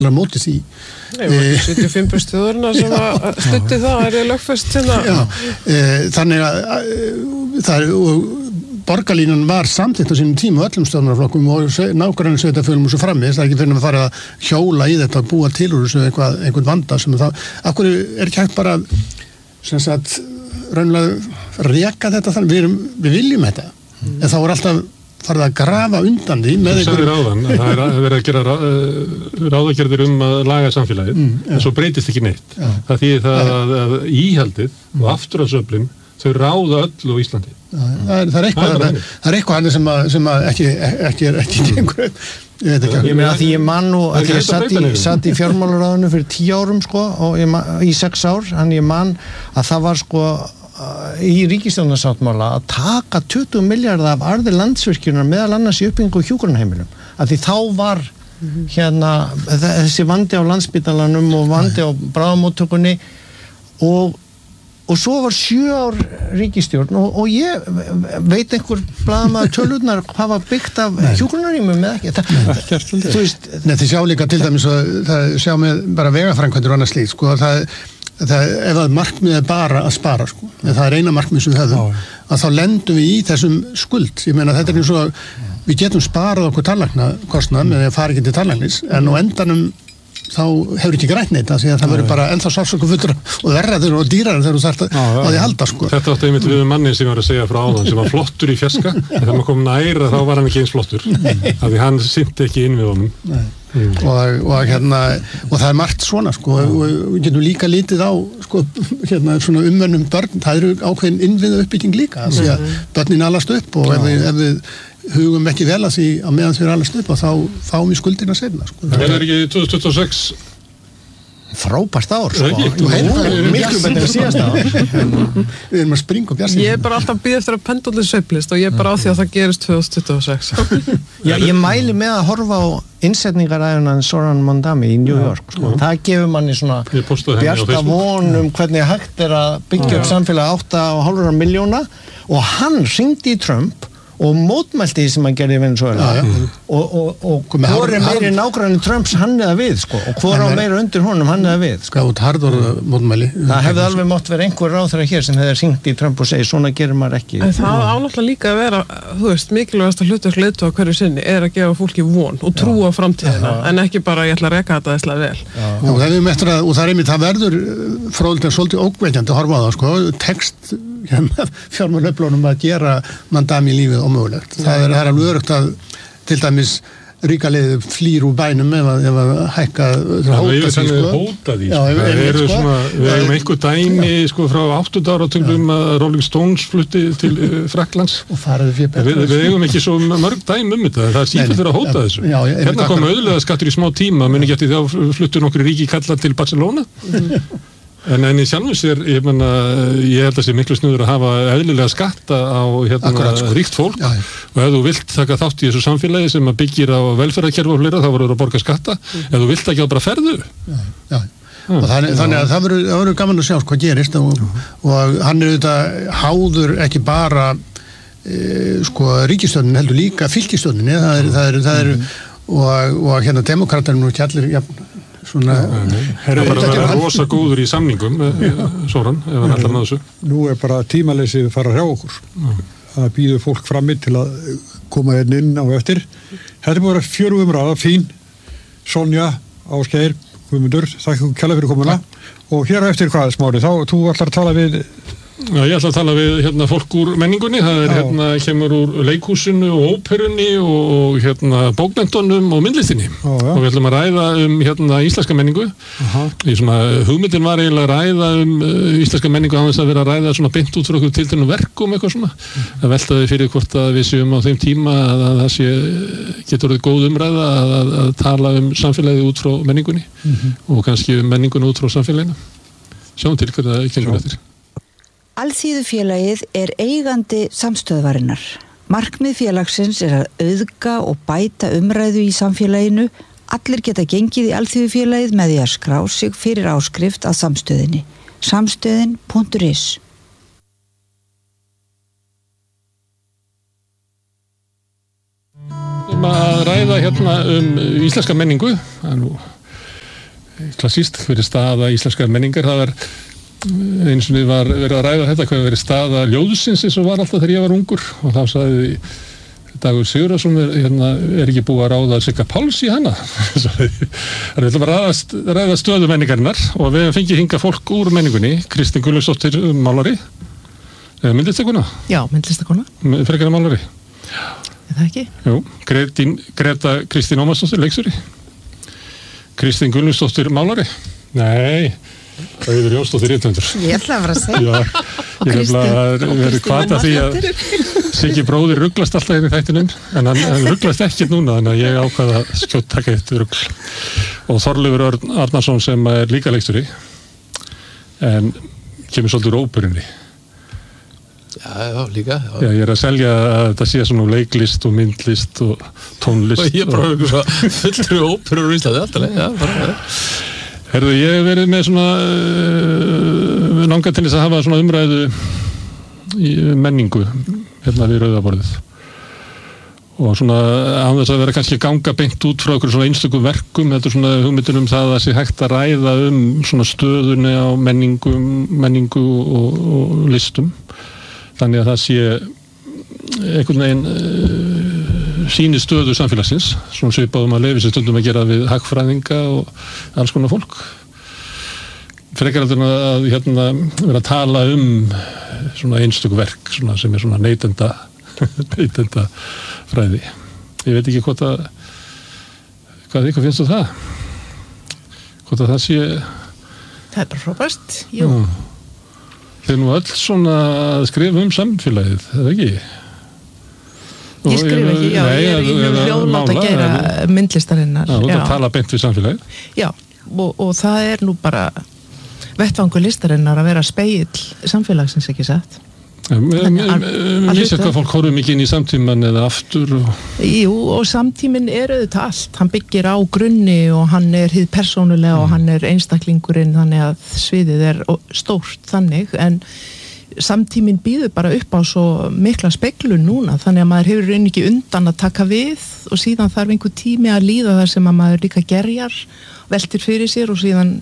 móti því. Nei, 75% þjóðarinnar sem að stutti það lögfest hérna. Já, þannig að það borgarlínan var samþykkt á sínum tíma öllum stjórnarflokkum og nágrannar sveitarfélögum og svo framvegis. Það er ekki fyrir að fara að hjóla í þetta og búa til úr þessu einhvern vanda sem það. Af hverju ekki hægt bara sem sagt raunlega reka þetta þannig, við viljum þetta. En þá alltaf farið að grafa undan því með einhverjum... Ráðan, það verið að gera ráðagerðir að laga samfélagið, en svo breytist ekki neitt. Það þýðir það að íhaldið og afturhaldsöflin, þau ráða öll á Íslandi. Það er eitthvað sem ekki gengur upp. Ég meina að því ég man nú að ég satt í fjármálaráðinu fyrir 10 árum sko, og í 6 ár, þannig ég man að það var sko í ríkisstjórnarsáttmála að taka 20 milljarða af arði Landsvirkjunar meðal annars í uppbyggingu hjúkrunarheimilum. Að því þá var þessi vandi á Landspítalanum og vandi á bráðamóttökunni og svo var 7 ár ríkisstjórn og ég veit einhver blaðamaður tölurnar hvað var byggt af hjúkrunarheimilum eða ekki. Nei, þið sjá líka til dæmis það sjá með bara vegaframkvæmdir og annað slíkt, sko, ef að markmið er bara að spara sko, en það er eina markmið sem við höfum, að þá lendum við í þessum skuld. Ég meina þetta eins og við getum sparað okkur tannlæknakostnað með að fara ekki til tannlæknis, en á endanum þá hefur ekki grænt neitt því að það verður bara ennþá sársaukafullra og verraður og dýrar þegar þú þarft að því halda sko. Þetta átti einmitt við manni sem var að segja frá áðan sem var flottur í fjarska, en þegar maður kom næra þá var hann ekki eins flottur, af því hann sinnti ekki inn við honum. Og það er margt svona sko, og við getum líka litið á sko, svona umönnum börn, það eru ákveðin innviða uppbygging líka, því að börnin alast upp og ef við hugum ekki vel að því að meðan þau alast upp og þá fáum við skuldina seinna sko. Það er ekki 2026 frábært ár sko. Miklu betur en síðasta ár. Við erum að springa og bjarsa. Ég er bara alltaf að bíða eftir að pendulinn sveiflist og ég er bara á því að það gerist 2026. Já, ég mæli með að horfa á innsetningaræðunan Zoran Mondami í New York sko. Það gefur manni svona bjarta von hvernig hægt er að byggja upp samfélag 8,5 milljóna og hann hringdi í Trump og mótmælti því sem hann gerði í Venezuela og hvor er meiri nágranni Trumps hann eða við sko, og hvor á meira undir honum hann eða við sko. Harður mótmæli það hefði alveg mátt vera einhver ráðherra hér sem hefði hringt í Trump og segi svona gerir maður ekki en það ánáttúrulega líka að vera mikilvægasta hlutverk leiðtoga hverju sinni er að gefa fólki von og trúa á framtíðina en ekki bara ég ætla að reka þetta þesslega vel og það er einmitt það verður fróðilegt svolítið ókveikjandi að horfa á það sko, text fjármálöflunum að gera Mondami lífið ómögulegt. Það er alveg öruggt að til dæmis ríka liðið flýr úr bænum ef að hækka hóta því sko. Við hefum einhver dæmi sko frá 8. áratugnum að Rolling Stones flutti til Frakklands við eigum ekki svo mörg dæmi þetta, það er sífellt verið að hóta þessu hérna kom auðlega skattur í smá tíma muni ekki eftir þá fluttu nokkru ríki kalla til Barcelona En í sjálfum sér, ég held að það sé miklu snuður að hafa eðlilega skatta á ríkt fólk og ef þú vilt taka þátt í þessu samfélagi sem byggir á velferðarkerfi og fleira þá verður að borga skatta ef þú vilt ekki bara ferðu og þannig að það verður gaman að sjá hvað gerist og hann er auðvitað háður ekki bara ríkisstjórnin heldur líka fylkisstjórninni það er og demókratarnir nú ekki allir Það er bara að vera rosa góður í samningum Soran, ef hann ætlar með þessu Nú er bara tímaleysið að fara hjá okkur það býður fólk frammi til að koma inn á eftir Þetta er bara 4 umræða, fín Sonja, Ásgeir, Guðmundur þakka kærlega fyrir komuna og hér á eftir hvað Smári, þú ætlar að tala við Já, ég ætla að tala við fólk úr menningunni, það er kemur úr leikhúsinu og óperunni og bókmenntunum og myndlistinni og við ætlum að ræða íslenska menningu hugmyndin var eiginlega að ræða íslenska menningu á þess að vera að ræða svona beint út frá okkur tilteknum verkum eitthvað svona, að veltaði fyrir hvort að við séum á þeim tíma að það sé getur orðið góð umræða að tala samfélagið út frá menningunni og kannski menninguna út frá samfélaginu sjáum til hvernig það gengur eftir Alþýðufélagið er eigandi samstöðvarinnar. Markmið félagsins er að auðga og bæta umræðu í samfélaginu. Allir geta gengið í Alþýðufélagið með því að skrá sig fyrir áskrift að samstöðinni. Samstöðin.is Að ræða íslenska menningu. klassíst fyrir staða íslenskar menningar. Það var eins og var verið að ræða þetta hvað verið staða ljóðsins eins og var alltaf þegar ég var ungur og þá sagði Dagur Sigurðarson er ekki búið að ráða Sigga Páls í hana. Það er bara að ræða stöðu menningarinnar og við fengið hingað fólk úr menningunni, Kristín Gunnlaugsdóttir málari, myndlistakona. Já, myndlistakona. Frekara málari. Er það ekki? Jú, Greta Kristín Ómarsdóttir, leikstöri. Kristín Gunnlaugsdóttir málari. Nei, Auður Jónsdóttir rithöfundur. Ég ætla að vera að segja. Já, ég hef verið hvata því að Siggi bróðir rugglast alltaf í þættinum, en hann rugglast ekkert núna, þannig að ég ákvað að skjótt taka eitt rugl. Og Þorleifur Örn Arnarsson sem er líka leikstjóri, en kemur svolítið úr óperunni. Já, líka. Já, ég er að selja að þetta sé svona leiklist og myndlist og tónlist. Og ég bara fullur óperur í Íslandi alltaf, já, bara. Herðu, ég hef verið með svona langar til þess að hafa svona umræðu í menningu hérna við Rauðaborðið og svona án þess að vera kannski ganga beint út frá okkur svona einstökum verkum, þetta er svona hugmyndin það að sé hægt að ræða svona stöðunni á menningu og listum, þannig að það sé einhvern veginn sýni stöðu samfélagsins, svona svipaðum að leyfi sér stundum að gera við hagfræðinga og alls konar fólk. Frekar að vera að tala svona einstöku verk svona, sem er svona neytenda fræði. Ég veit ekki hvað finnst þú það? Hvort að það sé... Það er bara frábært, jú. Þeir nú öll svona að skrifa samfélagið, er það ekki? Ég skrifa ekki, já, ég er í hljóðlátt að gera myndlistarinnar. Já, þú ert að tala beint við samfélagið. Já, og það er nú bara vettvangur listarinnar að vera spegill samfélagsins, ekki satt? Mér sé hvað fólk horfum ekki inn í samtíman eða aftur Jú, og samtíminn er auðvitað allt, hann byggir á grunni og hann er hið persónulega og hann er einstaklingurinn, þannig að sviðið er stórt þannig, en samtíminn býður bara upp á svo mikla speglun núna, þannig að maður hefur ekki undan að taka við og síðan þarf einhver tími að líða þar sem að maður líka gerjar, veltir fyrir sér og síðan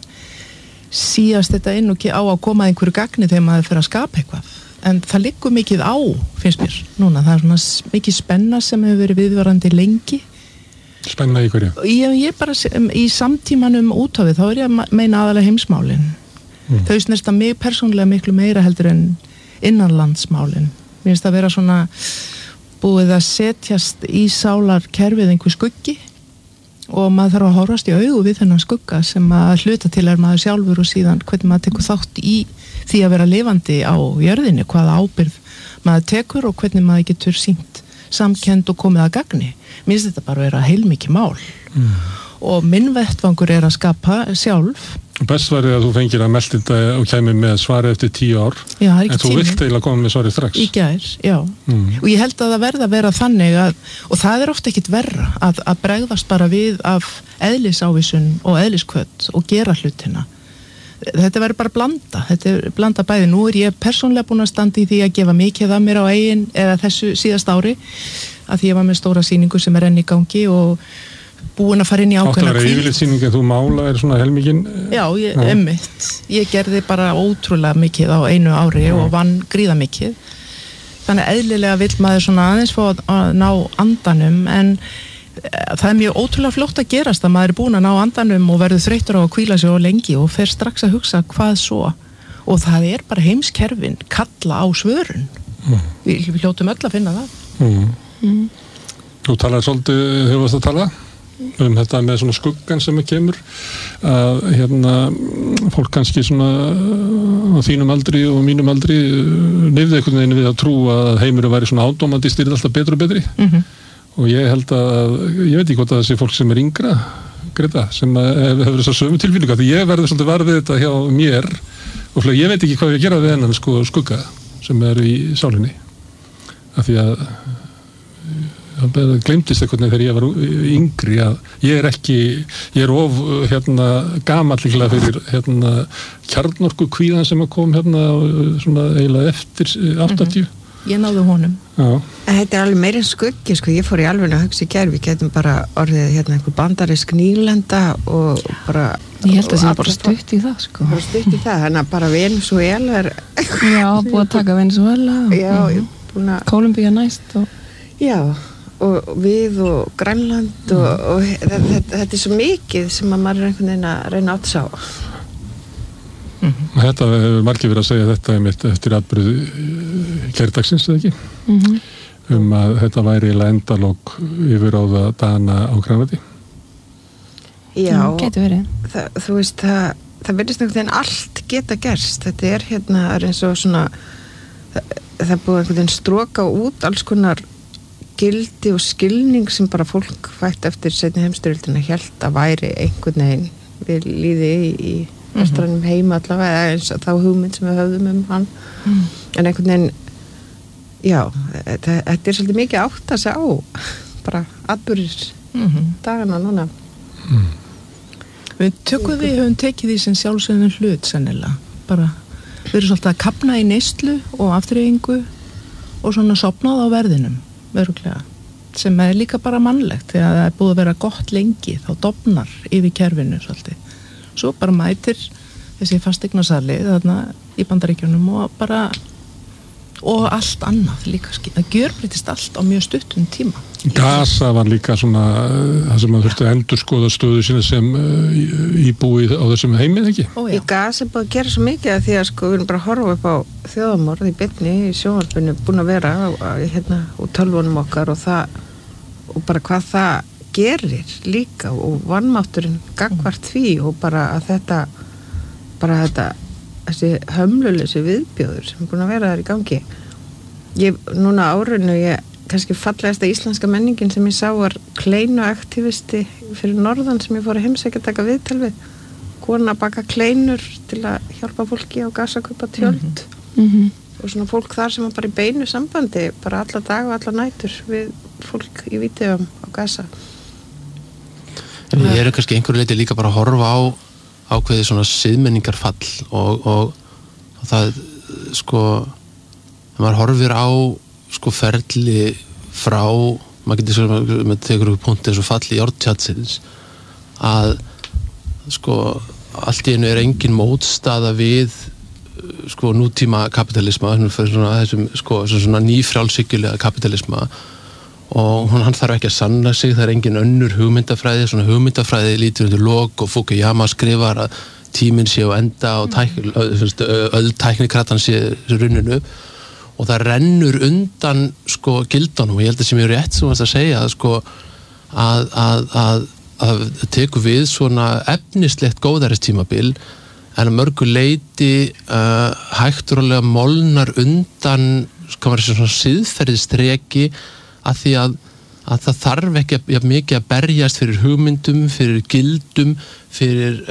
síast þetta inn og á að koma einhverju gagni þegar maður fyrir að skapa eitthvað, en það liggur mikið á, finnst mér núna, það er svona mikið spenna sem hefur verið viðvarandi lengi. Spenna í hverju? Ég bara, í samtímanum út á við, þá er ég að meina aðalega heimsmálin. Þau snerta mig persónulega miklu meira heldur en innanlandsmálin. Mér finnst það vera svona búið að setjast í sálarkerfið einhver skuggi og maður þarf að horfast í augu við þennan skugga sem að hluta til er maður sjálfur og síðan hvernig maður tekur þátt í því að vera lifandi á jörðinni, hvaða ábyrgð maður tekur og hvernig maður getur sýnt samkennd og komið að gagni. Mér finnst þetta bara að vera heilmikið mál og minn vettvangur er að skapa sjálf. Best var að þú fengir að melda þetta og kæmi með svarið eftir 10 ár. Já, það er ekki en þú vilt eiginlega koma með svarið strax. Í gær, já. Og ég held að það verða að vera þannig og það er ofta ekkit verra að bregðast bara við af eðlisávísun og eðliskvöld og gera hlutina. Þetta verður bara blanda. Þetta er blanda bæði. Nú er ég persónlega búin að standa í því að gefa mikið af mér á eigin eða þessu síðast ári að því ég var með stóra sýningu sem er enn í gangi og búin að fara inn í ákveðna hvíld. Yfirlitssýning en þú mála er svona helmikinn? Já, einmitt. Ég gerði bara ótrúlega mikið á einu ári og vann gríða mikið. Þannig eðlilega vill maður svona aðeins fá að ná andanum en það er mjög ótrúlega fljótt að gerast að maður er búin að ná andanum og verður þreyttur á að hvíla sig og lengi og fer strax að hugsa hvað svo. Og það er bara heimskerfin kalla á svörun. Við hljótum öll að finna það. Þú talaði svolítið, hefur varst að tala þetta með svona skuggan sem kemur að fólk kannski svona á þínum aldri og mínum aldri nefði einhvern veginn við að trúa að heimurinn væri svona ádómandi styrð alltaf betur og betri og ég held að ég veit ekki hvort að það sé fólk sem er yngra Greta, sem hefur þess að sömu tilfinningu því ég verði svolítið varfið þetta hjá mér og ég veit ekki hvað við gera við hennan skugga sem er í sálinni af því að það gleymdist einhvern veginn þegar ég var yngri að ég er of gamall líklega fyrir kjarnorku kvíðan sem kom svona eiginlega eftir 80. Ég náðu honum. Þetta alveg meira en skuggi, sko, ég fór í alveg að hugsa í gær, við getum bara orðið einhver bandarísk nýlenda og bara... Ég held að það bara stutt í það, sko. Bara stutt í það, þannig að bara Venezuela Já, búið að taka Venezuela og Kólumbía næst og... Já, og við og Grænland og þetta svo mikið sem að maður einhvern veginn að reyna að sá. Þetta hefur margir verið að segja þetta einmitt eftir atburði gærdagsins, eða ekki? Að þetta væri endalok yfirráða Dana á Grænlandi. Já, getur verið. Þú veist, það verðist einhvern veginn allt geta gerst. Þetta er eins og svona, það búið einhvern veginn stroka út alls konar gildi og skilning sem bara fólk fætt eftir seinni heimsstyrjöldina hélt að væri einhvern veginn við líði í vestrænum heima allavega, eins og þá hugmynd sem við höfðum hann. En einhvern veginn, já, þetta svolítið mikið átt að segja á, bara atburðir dagana núna. Við höfum tekið því sem sjálfsögðan hlut sennilega, bara við erum svolítið að kafna í neyslu og aftreyingu og svona sofnað á verðinum, verulega, sem líka bara mannlegt, þegar það búið að vera gott lengi, þá dofnar yfir kerfinu svolítið. Svo bara mætir þessi fasteignasali þarna í Bandaríkjunum og allt annað líka, það gjörbreytist allt á mjög stuttum tíma. Gaza var líka svona það sem maður þurfti að endurskoða stöðu sína sem íbúið á þessum heimið, ekki? Í Gaza er búið að gera svo mikið að því að við erum bara að horfa upp á þjóðamorð í beinni í sjónvarpinu búin að vera og tölvunum okkar og bara hvað það gerir líka og vannmátturinn gagnvart því og bara að þessi hömluleysi viðbjóður sem er búin að vera þar í gangi. Núna árinu kannski fallegasta íslenska menningin sem ég sá var kleinuaktivisti fyrir norðan sem ég fór að heimsækja taka viðtal við. Kona baka kleinur til að hjálpa fólki á Gaza að kaupa tjöld og svona fólk þar sem var bara í beinu sambandi bara alla daga og alla nætur við fólk í Vídeum á Gaza. En við erum kannski einhverju leiti líka bara að horfa á ákveðið svona siðmenningarfall og það sko maður horfir á sko ferli frá maður getur svo, maður tekur upp punkt eins og fall í járntjatsins að sko allt í einu engin mótstaða við sko nútíma kapitalisma þessum sko svona nýfrjálshyggjulega kapitalisma og hann þarf ekki að sanna sig, það engin önnur hugmyndafræði, svona hugmyndafræði lítur undir lok og Fukuyama skrifar að tíminn sé á enda og öll tæknikratan sé runninu og það rennur undan sko gildunum og ég held að sem ég rétt sem varst að segja sko að teku við svona efnislegt góðæristímabil en að mörgu leiti hægt rólega molnar undan sko svona siðferðistreki að því að það þarf ekki mikið að berjast fyrir hugmyndum, fyrir gildum, fyrir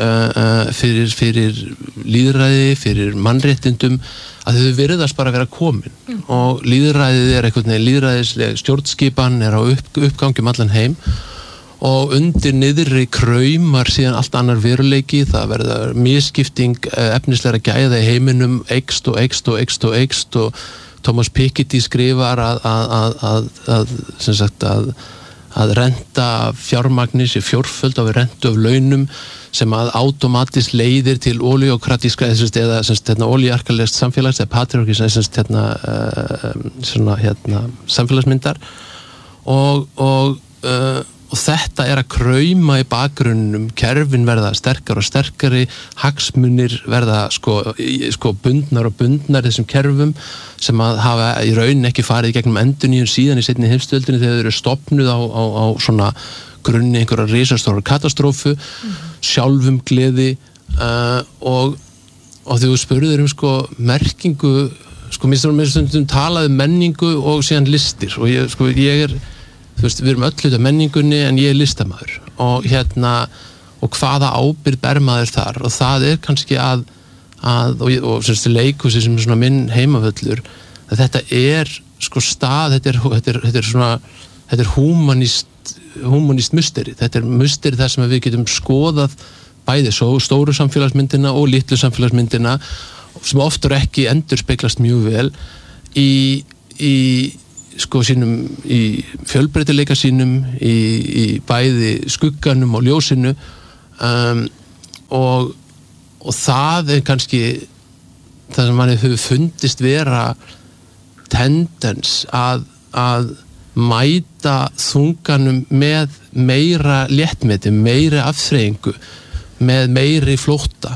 lýðræði, fyrir mannréttindum að þau virðast bara að vera komin og lýðræðið einhvern veginn lýðræðisleg stjórnskipan á uppgangi allan heim og undir niðri kraumar síðan allt annar veruleiki, það verða misskipting efnislegra gæða í heiminum eykst og Thomas Piketty skrifar að renta fjármagni sé fjórföld af rentu af launum sem að automatist leiðir til olíokratíska eða olíarkalegt samfélags eða patriarkis samfélagsmyndar og þetta að krauma í bakgrunnum, kerfin verða sterkari og sterkari, hagsmunir verða sko bundnar og bundnar þessum kerfum sem að hafa í raun ekki farið gegnum endurnýjun síðan í seinni heimsstyrjöldinni þegar þau eru stofnuð á svona grunni einhverja risastórar katastrófu, sjálfum gleði og þegar þú spurður sko merkingu, sko mér stundum talaði menningu og síðan listir og ég þú veist, við erum öll hluti af menningunni en ég listamaður og og hvaða ábyrgð ber maður þar og það kannski og leikhúsi sem svona minn heimavöllur að þetta sko stað, þetta er humanist musteri, þetta er musteri þar sem við getum skoðað bæði stóru samfélagsmyndina og litlu samfélagsmyndina sem oftar ekki endurspeglast mjög vel í sko sínum í fjölbreytileika sínum í bæði skugganum og ljósinu og það kannski það sem manni hefur fundist vera tendens að mæta þunganum með meira léttmeti, meiri afþreyingu, með meiri flótta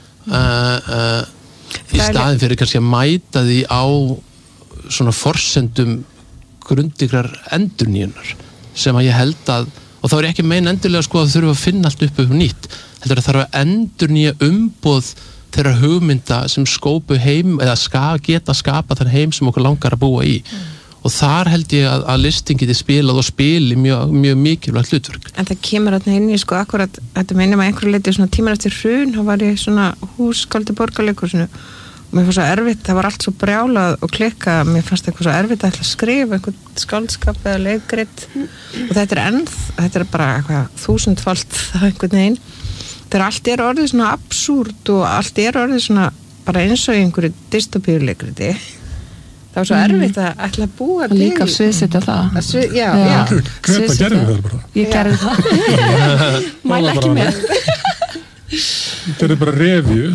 í staðin fyrir kannski að mæta því á svona forsendum grundigrar endurnýjunar sem að ég held að, og þá er ég ekki meina endurlega sko að þurfa að finna allt upp nýtt, heldur að þarf að endurnýja umboð þeirra hugmynda sem skópu heim eða geta skapa þann heim sem okkur langar að búa í og þar held ég að listin geti spilað og spili mjög mikilvægt hlutverk. En það kemur þarna inn í sko akkurat, þetta meina maður einhverju leiti svona tímar eftir hrun, þá var ég svona hússkáldi Borgarleikhúsinu og mér fannst svo erfitt, það var allt svo brjálað og klikka, mér fannst eitthvað svo erfitt að ætla að skrifa einhvern skáldskap eða leikrit og þetta er bara eitthvað 1000-falt það einhvern veginn. Þegar allt er orðið svona absúrt og allt er orðið svona bara eins og í einhverju dystopíuleikriti það var svo erfitt að ætla að búa til líka að sviðsetta það já. Greta gerði það bara ég gerði það mæla ekki með þetta er bara review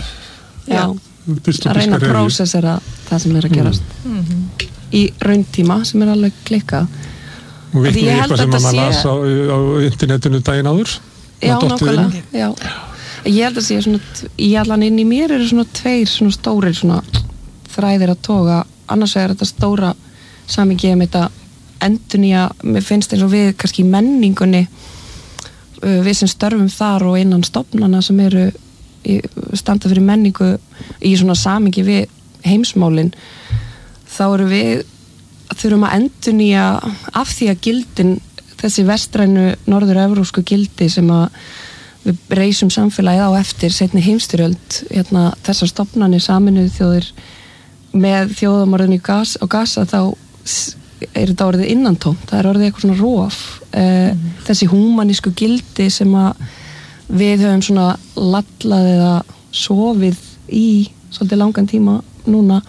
að reyna að prósessera það sem er að gerast í rauntíma sem er alveg klikka og vitni eitthvað sem maður las á internetinu daginn áður já, nákvæmlega ég held að sé svona í allan inn í mér eru svona tveir svona stórir svona þræðir að toga annars vegar þetta stóra samingi um þetta endurnýja, mér finnst eins og við kannski í menningunni við sem störfum þar og innan stofnana sem eru standa fyrir menningu í svona samingi við heimsmálin þá eru við þurfum að endurnýja af því að gildin þessi vestrænu norður-evrópsku gildi sem að við reisum samfélagið á eftir seinni heimstyrjöld þessar stofnanir Sameinuðu þjóðir með þjóðamorðinu á Gaza þá er þetta orðið innantómt, það er orðið eitthvað svona rof þessi húmanísku gildi sem að við höfum svona lallað eða sofið í svolítið langan tíma núna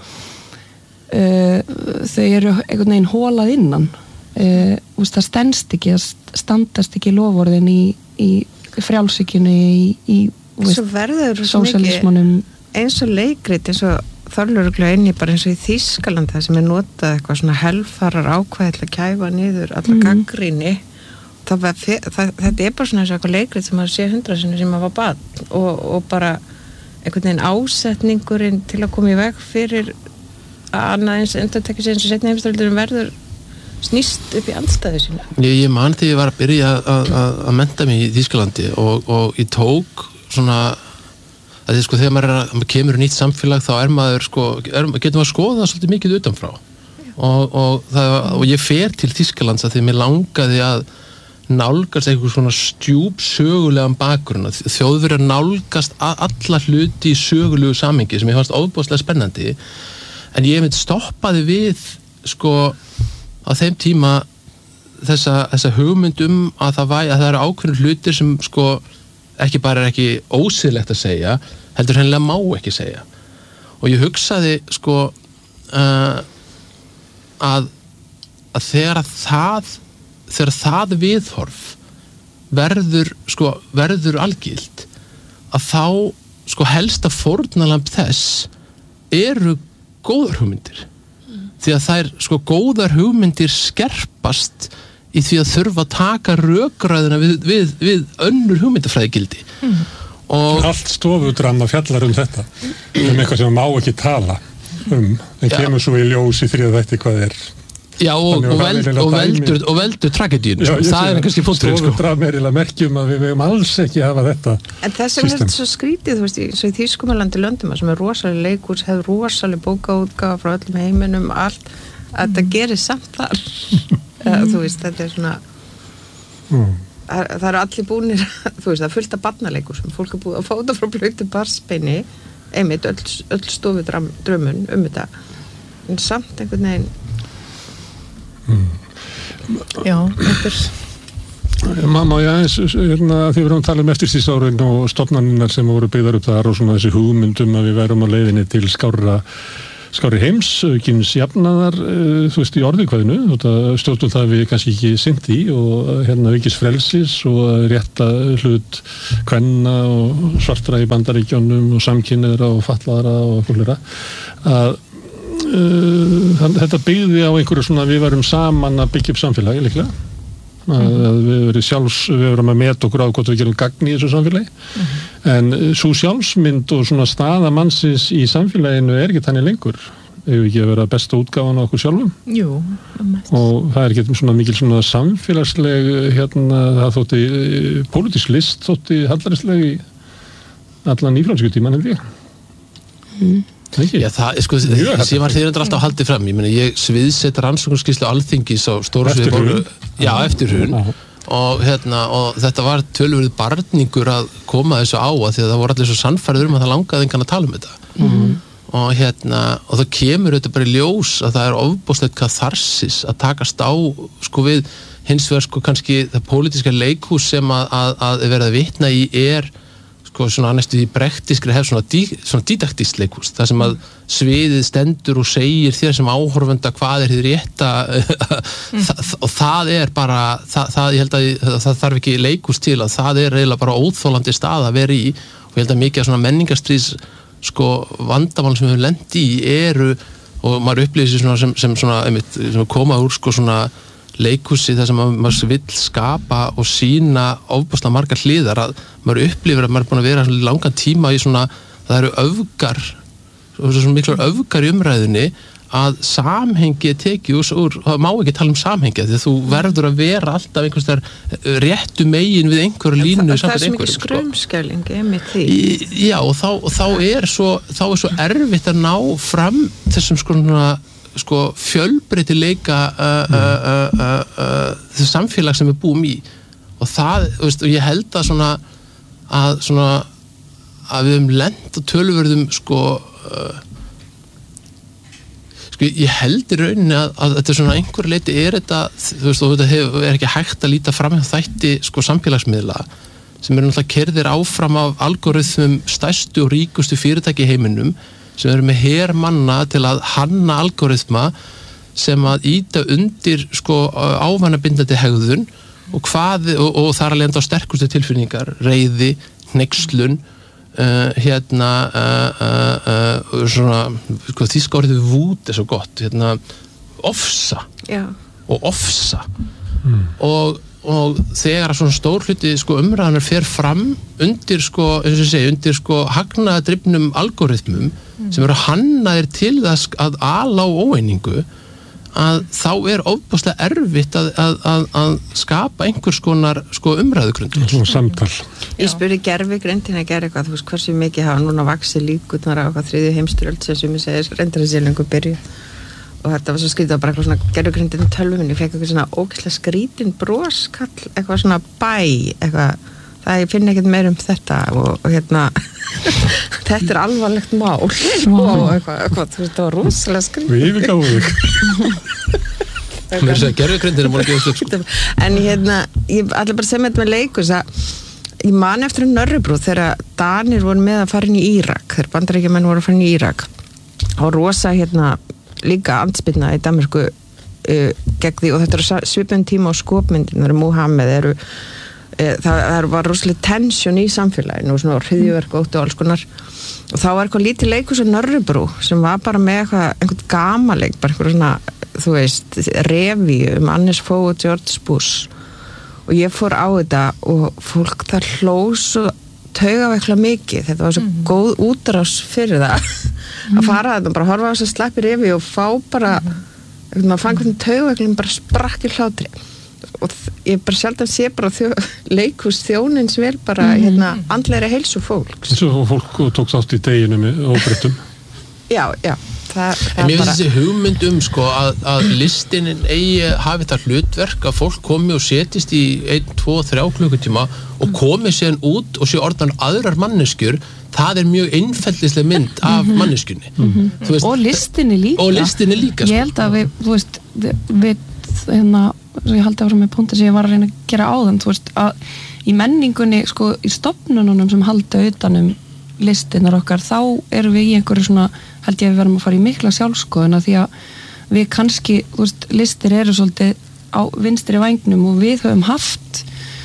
þau eru einhvern veginn hólað innan það standast ekki loforðin í frjálsíkjunni í sósíalismanum eins og leikrit eins og þorluruglega inni bara eins og í Þýskaland það sem er notað eitthvað svona helfarar ákvæði til að kæfa niður alla gagnrýni þetta er bara svona eins og eitthvað leikrið sem maður sé 100 sinni sem maður var barn og bara einhvern veginn ásetningurinn til að koma í veg fyrir að annað eins endurtekja sig eins og seinni heimsstyrjöldurinn verður snýst upp í andstæðu sína. Ég man þegar ég var að byrja að mennta mig í Þýskalandi og ég tók svona að því sko þegar maður kemur í nýtt samfélag þá er maður sko, getur maður skoða svolítið mikið utanfrá og ég fer til Þýskalands að því mér langaði að nálgast eitthvað svona stjúpsögulegan bakgrunn þjóðverjar nálgast alla hluti í sögulegu samhengi sem ég fannst ofboðslega spennandi en ég stoppaði við sko á þeim tíma þessa hugmynd að það eru ákveðnir hlutir sem sko ekki bara er ekki ósiðlegt að segja heldur hennilega má ekki segja og ég hugsaði sko að þegar það viðhorf verður algilt að þá sko helsta fórnarlamb þess eru góðar hugmyndir því að þær sko góðar hugmyndir skerpast í því að þurfa að taka rökræðina við önnur hugmyndafræðigildi og allt stofudramma fjallar þetta eitthvað sem má ekki tala en kemur svo í ljós í þriða þætti hvað er og veldur tragedínu það er kannski fóttrygg stofudramma er eiginlega merkjum að við megum alls ekki hafa þetta en þess vegna er þetta svo skrítið þú veist, svo í Þýskumalandi löndum sem er rosalega leikhús, hefur rosalega bókaútgáfa frá öllum heiminum, allt að það gerir samt þar þú veist, þetta er svona það eru allir búnir þú veist, það er fullt af barnaleikur sem fólk er búið að fóta frá blautu barsbeini einmitt öll stofu drömmun þetta en samt einhvern veginn já, þetta er Má ég aðeins, því við erum að tala eftirstríðsárin og stofnanirnar sem voru byggðar upp þar og svona þessi hugmyndum að við værum á leiðinni til skárra skári heims, aukins jafnaðar, þú veist, í orðikvæðinu, stjórnvöld það við kannski ekki sinnt í og aukis frelsis og rétta hlut kvenna og svartra í Bandaríkjónum og samkynniðra og fatlaðra og fólkleira, að þetta byggði á einhverju svona við varum saman að byggja upp samfélagi líklega. Að við verum að meta okkur á hvort við gerum gagn í þessu samfélagi en svo sjálfsmynd og svona staða mannsins í samfélaginu ekki þannig lengur ef við ekki að vera besta útgáfan á okkur sjálfum. Jú, og það ekki svona mikil svona samfélagsleg það þótti pólitísk list þótti hallarisleg í allan íflónskutíman held ég. Já, það, sko, sem var þeir alltaf haldið fram, ég meina, ég sviðsett rannsóknarskýrslu Alþingis á stóra sviði eftir hrun og þetta var töluverið barningur að koma þessu á að því að það voru allir svo sannfærður að það langaði engan að tala um þetta og það kemur þetta bara í ljós að það ofboðslegt katharsis að takast á sko við hins vegar sko kannski það pólitíska leikhús sem að verða vitna í sko svona næstu í brektískri svona didaktískt leikhús, það sem að sviðið stendur og segir þér sem áhorfenda hvað þið rétta og það bara það ég held að það þarf ekki leikhús til að það eiginlega bara óþolandi stað að vera í og ég held að mikið af svona menningarstríðs sko vandamál sem við höfum lent í og maður upplýðir sér sem svona einmitt, sem koma úr sko svona leikhúsi þar sem maður vill skapa og sína ofboðslega margar hliðar að maður upplifir að maður er búin að vera langan tíma í svona, það eru öfgar svona miklar öfgar í umræðinni að samhengi tekið úr, það má ekki tala um samhengi því að þú verður að vera alltaf einhvers þar réttu megin við einhverju línu það er svo mikið skrumskæling einmitt því. Já og þá er svo erfitt að ná fram þessum sko fjölbreytileika þessu samfélag sem við búum í og það, veist, og ég held að að við höfum lent og töluverðum sko ég held í rauninni að þetta svona einhver leiti þetta, þú veist, og þetta ekki hægt að líta fram hjá þætti sko samfélagsmiðla sem náttúrulega keyrðir áfram af algoritmum stærstu og ríkustu fyrirtæki í heiminum sem eru með hermanna til að hanna algoritma sem að ýta undir sko ávanabindandi hegðun og þar að lenda á sterkustu tilfinningar, reiði, hneykslun svona sko, þýska orðið vút svo gott, ofsa og ofsa og þegar svona stór hluti sko umræðanar fer fram undir sko, eins og ég segi, undir sko hagnaðadrifnum algoritmum sem eru hannaðir til þess að ala á óeiningu að þá ofboðslega erfitt að skapa einhvers konar sko umræðugrundur. Svona samtal. Ég spurði gervigrindin að gera eitthvað, þú veist hversu mikið hafa núna vaxið líkurnar á eitthvað 3. heimsstyrjöld sem ég segi reyndar að sé lengur byrju og þetta var svo skrítið og bara eitthvað svona gervigrindin tölvunni, ég fekk eitthvað svona ógeðslega skrítin broskall, eitthvað svona eitthvað, það ég finn ekkert meir þetta og þetta er alvarlegt mál og eitthvað, þú veist, það var rosalega skrítið. Við yfirgáðum þig. Mér segja gervigrindin múið að gefa upp. En ég ætla bara að segja með þetta með leikus að ég man eftir Nörrebrú þegar Danir voru með að fara inn í Írak, þegar Bandaríkjamenn voru að fara inn í Írak og rosa líka andspyrna í Danmörku gegn því og þetta er svipun tíma á skopmyndin Múhameð það var rosalega tensjón í samfélaginu og svona hryðjuverk og alls konar og þá var eitthvað lítið leikus á Nörrebrú sem var bara með einhvern gamaleik bara eitthvað svona, þú veist revíu Hannes Fogh og George Bush og ég fór á þetta og fólk það hló svo taugaveikla mikið, þetta var svo góð útrás fyrir það að fara þetta bara horfa á þess að sleppi revíu og fá bara maður fann hvernig taugaveiklinn bara sprakk í hlátri og ég bara sjaldan sé bara leikhús þjónins vel bara andlegri heilsu fólks. Svo fólk tók þátt í deginu með óbreyttum. Já. En mér finnst þessi hugmynd sko að listinin hafi það hlutverk að fólk komi og setjist í 1, 2, 3 klukkutíma og komi síðan út og sé orðan aðrar manneskjur, það er mjög einfeldisleg mynd af manneskjunni. Veist, og listinni líka. Ég held að við, þú veist, ég haldi áfram með punkti sem ég var að reyna að gera áðan, þú veist, að í menningunni, sko, í stofnununum sem halda utanum listinnar okkar, þá erum við í einhverju svona held ég að við verðum að fara í mikla sjálfskoðuna því að við kannski, þú veist, listir eru svolítið á vinstri vængnum og við höfum haft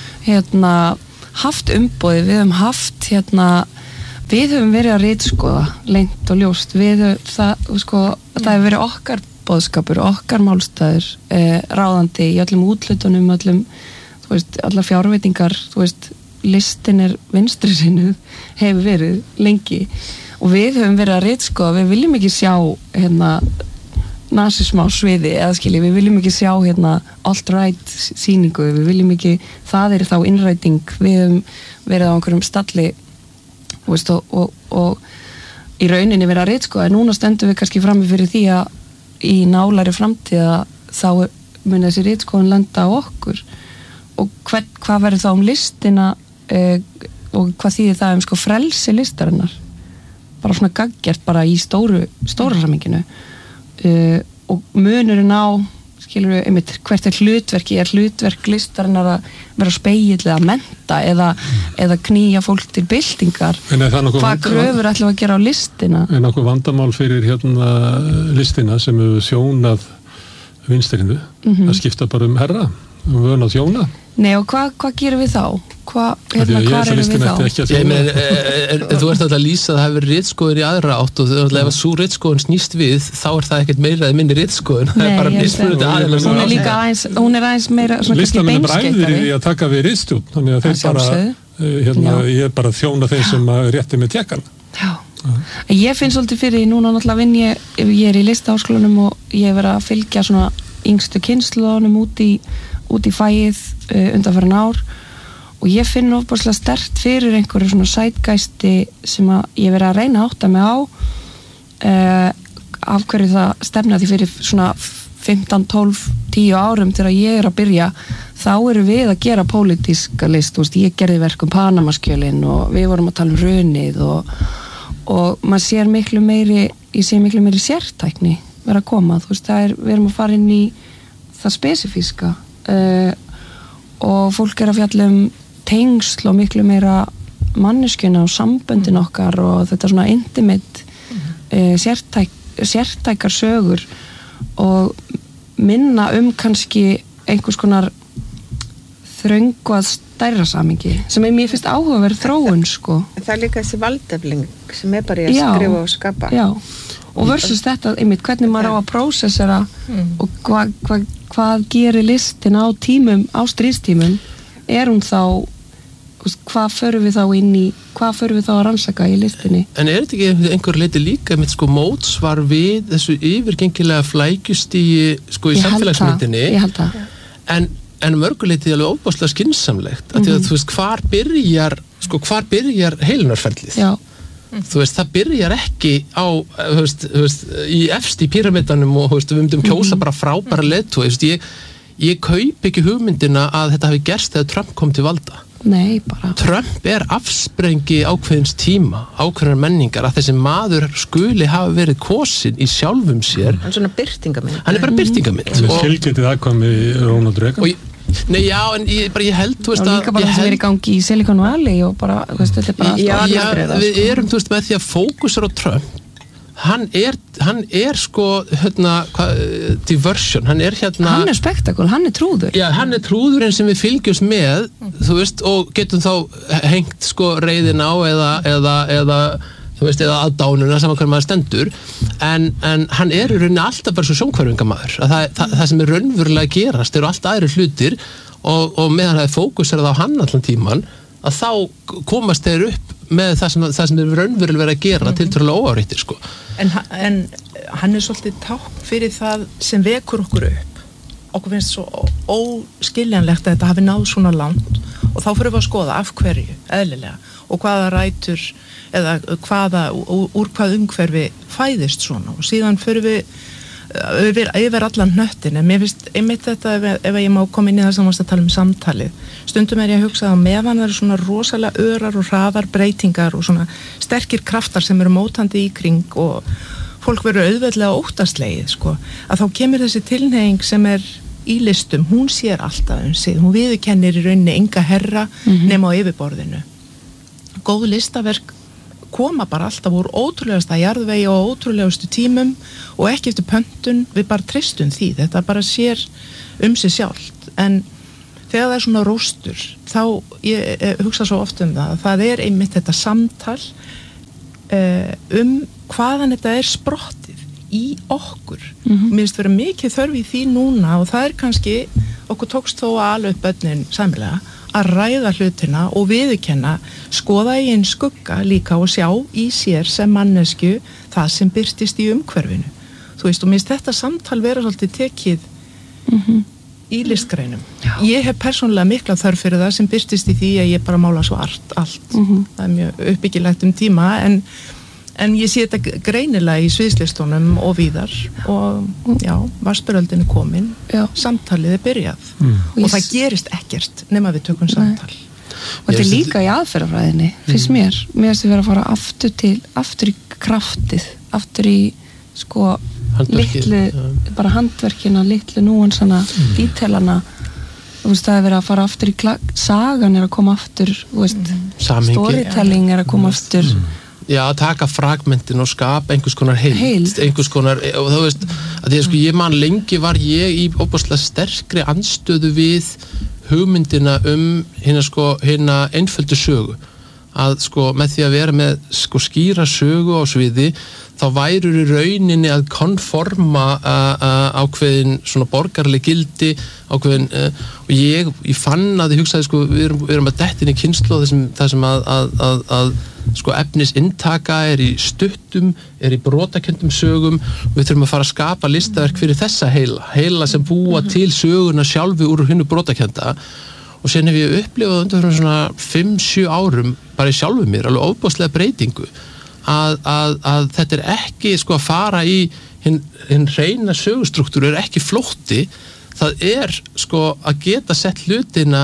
umboði, við höfum haft við höfum verið að ritskoða leynt og ljóst, það hefur verið okkar boðskapur, okkar málstæður ráðandi í öllum útlutunum, þú veist, allar fjárveitingar, þú veist, listin vinstri sinnu hefur verið lengi og við höfum verið að ritskoða, við viljum ekki sjá nasisma á sviði, eða skilji, við viljum ekki sjá alt-right sýningu, við viljum ekki, það þá innræting, við höfum verið á einhverjum stalli, þú veist, og í rauninni verið að ritskoða, en núna stöndum við kannski frammi fyrir því að í nálæri framtíða þá muni þessi ritskoðun lenda á okkur og hvað verður þá listina og hvað þýðir það sko frelsi listarinnar bara svona gaggjart bara í stóra samhenginu og munurinn á skilur við einmitt hvert hlutverk listarinnar að vera spegill eða mennta eða knýja fólk til byltingar hvað kröfur ætlum að gera á listina en okkur vandamál fyrir listina sem hefur þjónað vinstrinu að skipta bara herra við höfum að þjóna Nei og hvað gerum við þá? Hvað erum við þá? Þú ert að lýsa að það hefur ritskoðun í aðra átt og ef svo ritskoðun snýst við þá það ekkert meira eða minni ritskoðun það bara mismunandi aðeins Hún aðeins meira svona kannski beinskeytari Listamenn bræðir í að taka við ritstjórn þannig að þeir bara ég bara þjóna þeir sem rétti með tekkan Ég finn svolítið fyrir núna náttúrulega vinn ég í Listaháskólanum og ég verið að fylgja svona yngstu kynslóðunum út í fæið undanfarin ár og ég finn ofboðslega sterkt fyrir einhverju svona sætgæsti sem að ég verið að reyna að átta mig á af hverju það stefnaði fyrir svona 15, 12, 10 árum þegar ég að byrja þá eru við að gera pólitíska list ég gerði verk Panamaskjölin og við vorum að tala hrunið og maður sér miklu meiri sértækni vera að koma við erum að fara inn í það spesifíska og fólk að fjalla tengsl og miklu meira manneskjuna og samböndin okkar og þetta svona intimate sértækar sögur og minna kannski einhvers konar þröngu að stærra samingi sem mér finnst áhugaverð þróun sko. Það líka þessi valdefling sem bara í að skrifa og skapa og versus þetta, einmitt, hvernig maður á að prósessera og hvað gerir listin á stríðstímum hún þá hvað förum við þá að rannsaka í listinni En þetta ekki einhver leiti líka með sko mótsvar við þessu yfirgengilega flækjustíi sko í samfélagsmyndinni Ég held það en mörguleiti er alveg óbáslega skynsamlegt að því að þú veist hvar byrjar heilunarferlið þú veist, það byrjar ekki á í efst í píramídanum og við myndum kjósa bara frábæra leiðtoga ég kaup ekki hugmyndina að þetta hafi gerst þegar Trump kom til valda Nei, bara Trump afsprengi ákveðins tíma ákveðnar menningar að þessi maður skuli hafa verið kosin í sjálfum sér Hann er svona birtingamind Hann er bara birtingamind og tilgetið aðkomi Ronald Reagan Nei, já, en ég held, þú veist að... Líka bara það sem er í gangi í Silicon Valley og bara, þú veist, þetta bara... Já, við erum, þú veist, með því að fókusar á Trump, hann er sko, diversion, hann er Hann er spektakul, hann er trúður. Já, hann er trúðurinn sem við fylgjumst með, þú veist, og getum þá hengt sko reiðin á eða þú veist, eða aðdánuna saman hvernig maður stendur en hann er í rauninni alltaf bara svo sjónkverfingamaður það sem er raunverulega gerast eru allt aðri hlutir og meðan það er fókusarað á hann allan tíman að þá komast þeir upp með það sem er raunverulega verið að gera tiltölulega óáreittir sko. En hann er svolítið tákn fyrir það sem vekur okkur upp okkur finnst svo óskiljanlegt að þetta hafi náð svona langt og þá fyrir við að skoða af hverju, eðlilega og hvaða rætur eða úr hvað umhverfi fæðist svona og síðan fyrir við yfir allan hnöttin en mér finnst einmitt þetta ef ég má koma inn í það sem varst að tala samtalið stundum ég að hugsa að meðan það eru svona rosalega örar og hraðar breytingar og svona sterkir kraftar sem eru mótandi í kring og fólk verður auðveldlega óttaslegið sko, að þá kemur þessi tilhneiging sem er í listum, hún sér alltaf sig, hún viðurkennir í rauninni enga herra nema á yfirborðinu góð listaverk koma bara alltaf úr ótrúlegasta jarðvegi og ótrúlegustu tímum og ekki eftir pöntun, við bara treystum því, þetta bara sér sig sjálft, en þegar það svona róstur, þá ég hugsa svo oft það einmitt þetta samtal hvaðan þetta sprottið í okkur. Mér finnst vera mikið þörf í því núna og það kannski, okkur tókst þó að ala upp börnin samlega, að ræða hlutina og viðurkenna, skoða í einn skugga líka og sjá í sér sem mannesku það sem birtist í umhverfinu. Þú veist, og mér finnst þetta samtal vera svolítið tekið í listgreinum. Ég hef persónulega mikla þörf fyrir það sem birtist í því að ég bara mála svart allt. Það mjög uppbyggilegt tíma en ég sé þetta greinilega í sviðslistunum og víðar og já, vatnsberöldin komin, samtalið byrjað og það gerist ekkert nema við tökum samtal. Og þetta líka í aðferðafræðinni, finnst mér finnst við vera að fara aftur í kraftið, aftur í litlu, bara handverkina, litlu núansana, dítelana, það verið að fara aftur í sagan að koma aftur, storytelling að koma aftur. Já, að taka fragmentin og skapa einhvers konar heild, einhvers konar, og þú veist, að ég man lengi var ég í óbúslega sterkri andstöðu við hugmyndina hina einföldu sögu, að með því að vera með skýra sögu á sviði, þá værur í rauninni að konforma ákveðin svona borgarleg gildi, ákveðin, og ég fann að ég hugsaði, við erum að detta inn í kynslóð það sem að efnisinntaka í stuttum, í brotakenndum sögum, og við þurfum að fara að skapa listaverk fyrir þessa heila sem búa til söguna sjálfu úr hinnu brotakennda, og sen hef ég upplifað undan svona 5-7 árum bara í sjálfu mér, alveg ofboðslega breytingu, að þetta ekki að fara í hinn hreina sögustruktúr ekki flótti, það að geta sett hlutina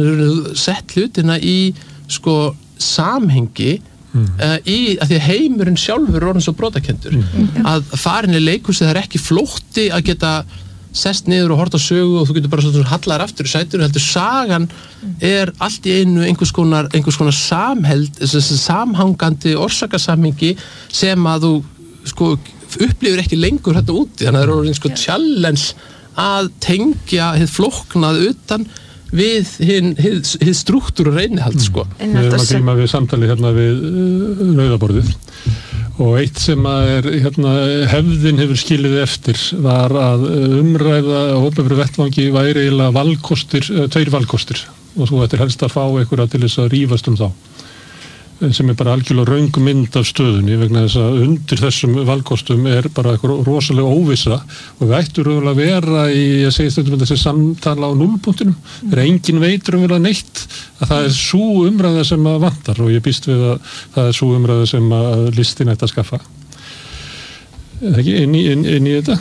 í samhengi að því að heimurinn sjálfur er orðinn svo brotakendur að farin í leikhúsi það ekki flótti að geta sest niður og horft á sögu og þú getur bara svona hallar aftur í sætinu, heldur sagan allt í einu einhvers konar samhangandi orsakasamhengi sem að þú upplifir ekki lengur þetta úti, þannig að það er orðinn challenge að tengja hið flóknað utan við hið struktúr og reynihald Við erum að glíma við samtali við rauðaborðið og eitt sem hefðin hefur skilið eftir var að umræða á opinberu vettvangi væri eiginlega valkostir, 2 valkostir og þú ættir helst að fá einhverja til þess að rífast þá sem bara algjörlega röng mynd af stöðunni vegna þess að undir þessum valkostum bara eitthvað rosalega óvissa og við ættum að vera í að segja stundum þessi samtala á núllpunktinum þegar engin veitur vel að neitt að það sú umræða sem að vantar og ég býst við að það sú umræða sem að listin ætti að skaffa ekki inn í þetta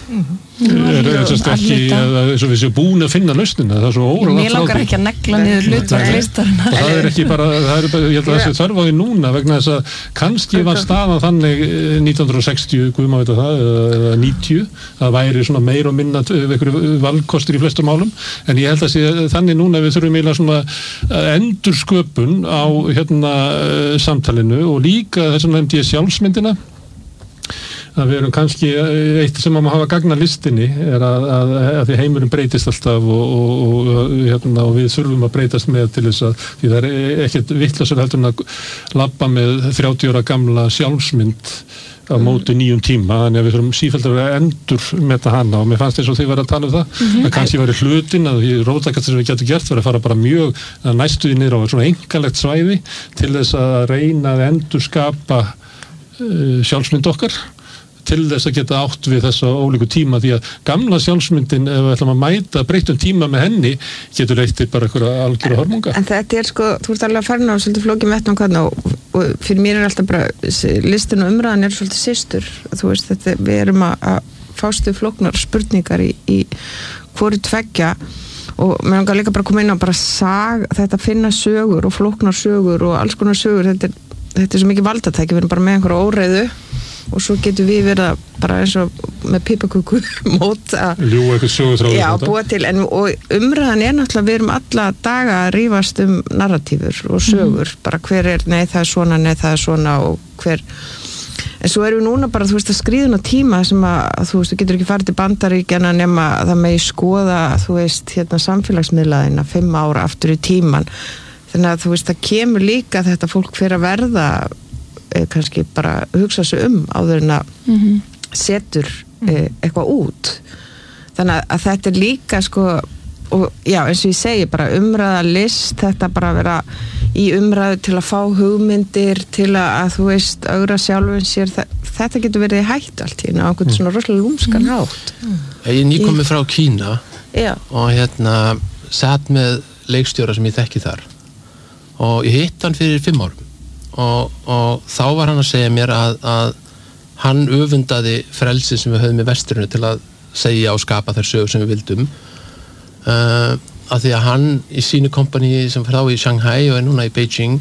ekki eins og við séum búin að finna lausnina það svo óralangt mér langar ekki að negla niður hlutverk listarinnar og það ekki bara, ég held að þessi þörf á því núna vegna þess að kannski var staðan þannig 1960, guðum að vita það eða 90, það væri svona meir og minna valkostir í flestum málum en ég held að sé þannig núna við þurfum eiginlega svona endursköpun á samtalinu og líka þess að nefndi ég sjálfsmyndina að við erum kannski eitt sem að hafa gagna listinni að því heimurinn breytist alltaf og við þurfum að breytast með til þess að því það ekkert vitlausar heldur en að labba með 30 ára gamla sjálfsmynd á móti nýjum tíma, þannig að við þurfum sífellt að vera endur með hana og mér fannst eins og þið verið að tala það kannski væri hlutin að því róttakast sem við getum gert verið að fara bara mjög næstuði niður á svona einkalegt svæði til þess að reyna að endurskapa sjálfsmynd okkar til þess að geta átt við þessa ólíku tíma því að gamla sjálfsmyndin ef við ætlum að mæta breyttum tíma með henni getur leitt bara einhverja algjöra hörmunga. En þetta þú ert alveg að fara á svolítið flókið metnum hvernig og fyrir mér alltaf bara listin og umræðan svolítið systur. Þú veist, við erum að fást við flóknar spurningar í hvoru tveggja og mér langar líka bara að koma inn á bara þetta finna sögur og flóknar sögur og alls konar sögur, þetta svo mikið valdatæki, við erum bara með einhverja óreiðu og svo getum við verið bara eins og með pipaköku mót að ljúga eitthvað sögutráður já, búa til, og umræðan náttúrulega, við erum alla daga að rífast narratífur og sögur, bara hver nei það er svona og hver, en svo erum við núna bara, þú veist, að skríðuna tíma sem að þú veist, þú getur ekki farið til Bandaríkjanna nema að það megi skoða, þú veist, samfélagsmiðlaðina 5 ára aftur í tíman, þannig að þú veist, það kemur líka þetta fólk fyrir að verða kannski bara hugsa sig áður en að setur eitthvað út, þannig að þetta er líka sko, og já, eins og ég segi bara umræða list, þetta bara að vera í umræðu til að fá hugmyndir til að þú veist, augra sjálfum sér, þetta getur verið hætt allt í á einhvern svona rosalega lúmskan hátt. Ég er nýkomið frá Kína og satt með leikstjóra sem ég þekki þar og ég hitt hann fyrir 5 árum og þá var hann að segja mér að hann öfundaði frelsi sem við höfum í vestrinu til að segja og skapa þær sögur sem við vildum af því að hann í sínu kompani sem var þá í Shanghai og er núna í Beijing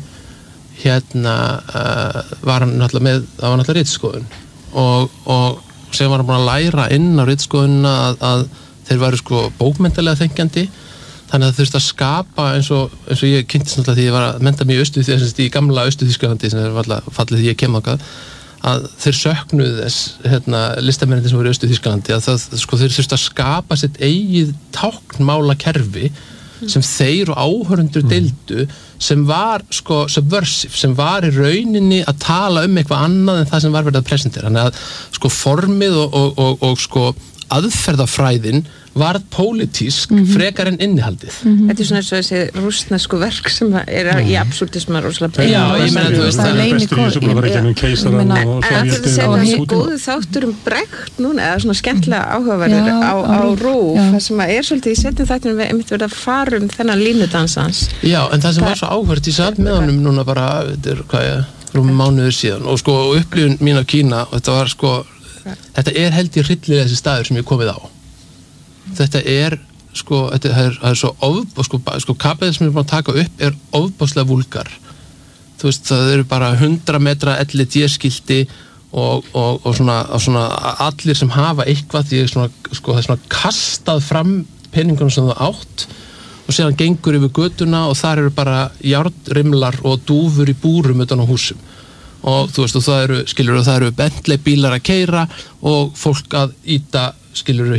var hann náttúrulega með, það var náttúrulega ritskoðun og sem var hann búin að læra inn á ritskoðunina að þeir varu sko bókmenntalega þengjandi, þannig að það þurfti að skapa eins og ég kynntist náttúrulega því ég var að mennta mig í gamla Austur-Þýskalandi sem er fallið því ég kem þangað, að þeir söknuðu þess listamennir sem voru í Austur-Þýskalandi að það, sko, þeir þurfti að skapa sitt eigið táknmála kerfi sem þeir og áhörundur deildu sem var sko subversive, sem var í rauninni að tala eitthvað annað en það sem var verið að presentera, þannig að sko formið og sko aðferðafræðin varð pólitísk frekar en innihaldið. Þetta er svona eins og þessi rússnesku verk sem er í absúrtisma rosalega já, ég meina, þú veist, það er bestu í þessu bara ekki ennum keisaran og svo góðu þáttur Brecht núna, eða svona skemmtilega áhugaverður á RÚV, það sem er svolítið í setjum þættinu við einmitt verið að fara þennan línudansans. Já, en það sem var svo áhugavert, ég satt með honum núna bara, rúmum mánuður síðan og sko upplifun mín á Kína og þetta var sko, þetta er held í hryllilega þessi staður sem ég komið á. Þetta er sko, það er svo sko kapið sem ég er búin að taka upp er ofbáslega vúlgar. Þú veist, það eru bara 100 metra LED-skilti og svona allir sem hafa eitthvað, því sko, það er svona kastað fram peningunum sem það átt og síðan gengur yfir götuna og þar eru bara járnrimlar og dúfur í búrum utan á húsum. Og þú veist, og það eru Bentley bílar að keyra og fólk að íta skilur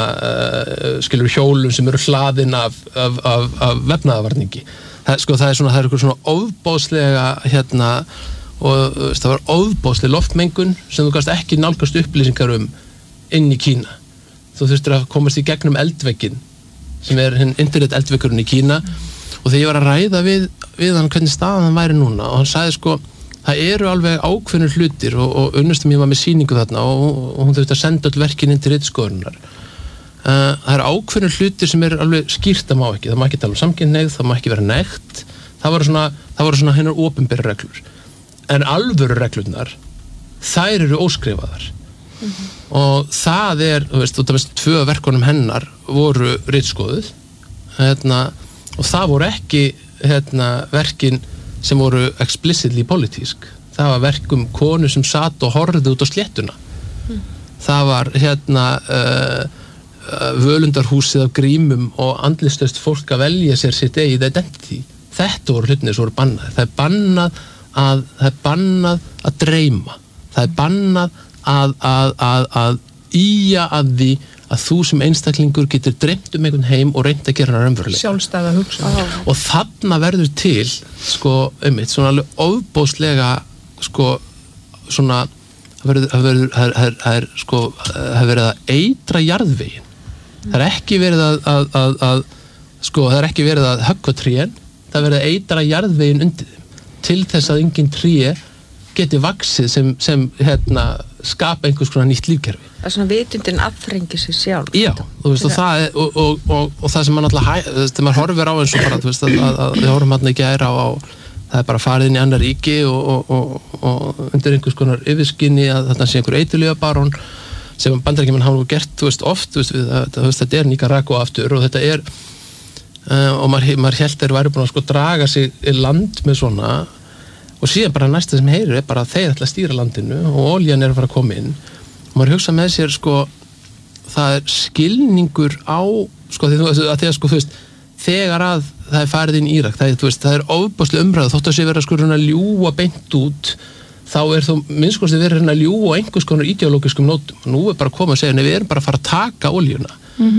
hjólum sem eru hlaðin af vefnaðarvarningi. Það er svona ofbáslega og það var ofbáslega loftmengun sem þú gast ekki nálgast upplýsingar inn í Kína. Þú þurftir að komast í gegnum eldvegginn sem er internet eldvegurinn í Kína og þegar ég var að ræða við hann hvernig staðan væri núna og hann sagði sko það eru alveg ákveðnir hlutir og unnustum ég var með sýningu þarna og hún þurfti að senda öll verkin inn til ritskoðunar. Það eru ákveðnir hlutir sem eru alveg skýrt það má ekki tala um samkynhneigð, það má ekki vera nekt, það voru svona hennar opinberar reglur. En alvöru reglurnar, þær eru óskrifaðar. Og það er, þú veist, 2 verkunum hennar voru ritskoðuð og það voru ekki verkin sem voru explicitly politísk. Það var verkum konu sem satt og horfði út á sléttuna. Það var völundarhúsið af grímum og andlislaust fólk að velja sér sitt eigið identity. Þetta voru hlutinir sem voru bannað. Það er bannað að dreyma. Það er bannað að ýja að því að þú sem einstaklingur getur dreymt einhvern heim og reynt að gera hann raunveruleika. Sjálfstæða hugsa. Og þarna verður til sko, svona alveg ofbóðslega sko, svona það er verið að eitra jarðveginn. Það er ekki verið það er ekki verið að höggva trén, það er verið að eitra jarðveginn undir þeim til þess að engin tré geti vaxið sem skapa einhvers konar nýtt lífkerfi. Það er svona vitundin aðþrengi sig sjálf. Já, þú veist, og það sem maður náttúrulega, þegar maður horfir á eins og bara, þú veist, að við horfum hann ekki á það er bara farið inn í annar ríki og undir einhvers konar yfirskinni að þetta sé einhver eiturlyfjabarón sem Bandaríkjamenn hafa gert, þú veist, oft, þú veist, þetta er Nicaragua aftur og þetta er, og maður hélt þeir væri búin að sko draga sig í land með svona. Og og síðan bara næsta sem heyrir bara að þeir ætla að stýra landinu og oljan að fara að koma inn og maður hugsa með sér sko það skilningur á sko þegar sko þú veist þegar að það farið inn í Írak það ofboðsleg umræða þótt að sé vera sko að ljúga beint út þá þó minnskosti verið að ljúga á einhvers konar ideológiskum nótum og nú bara að koma að segja við erum bara að fara að taka oljuna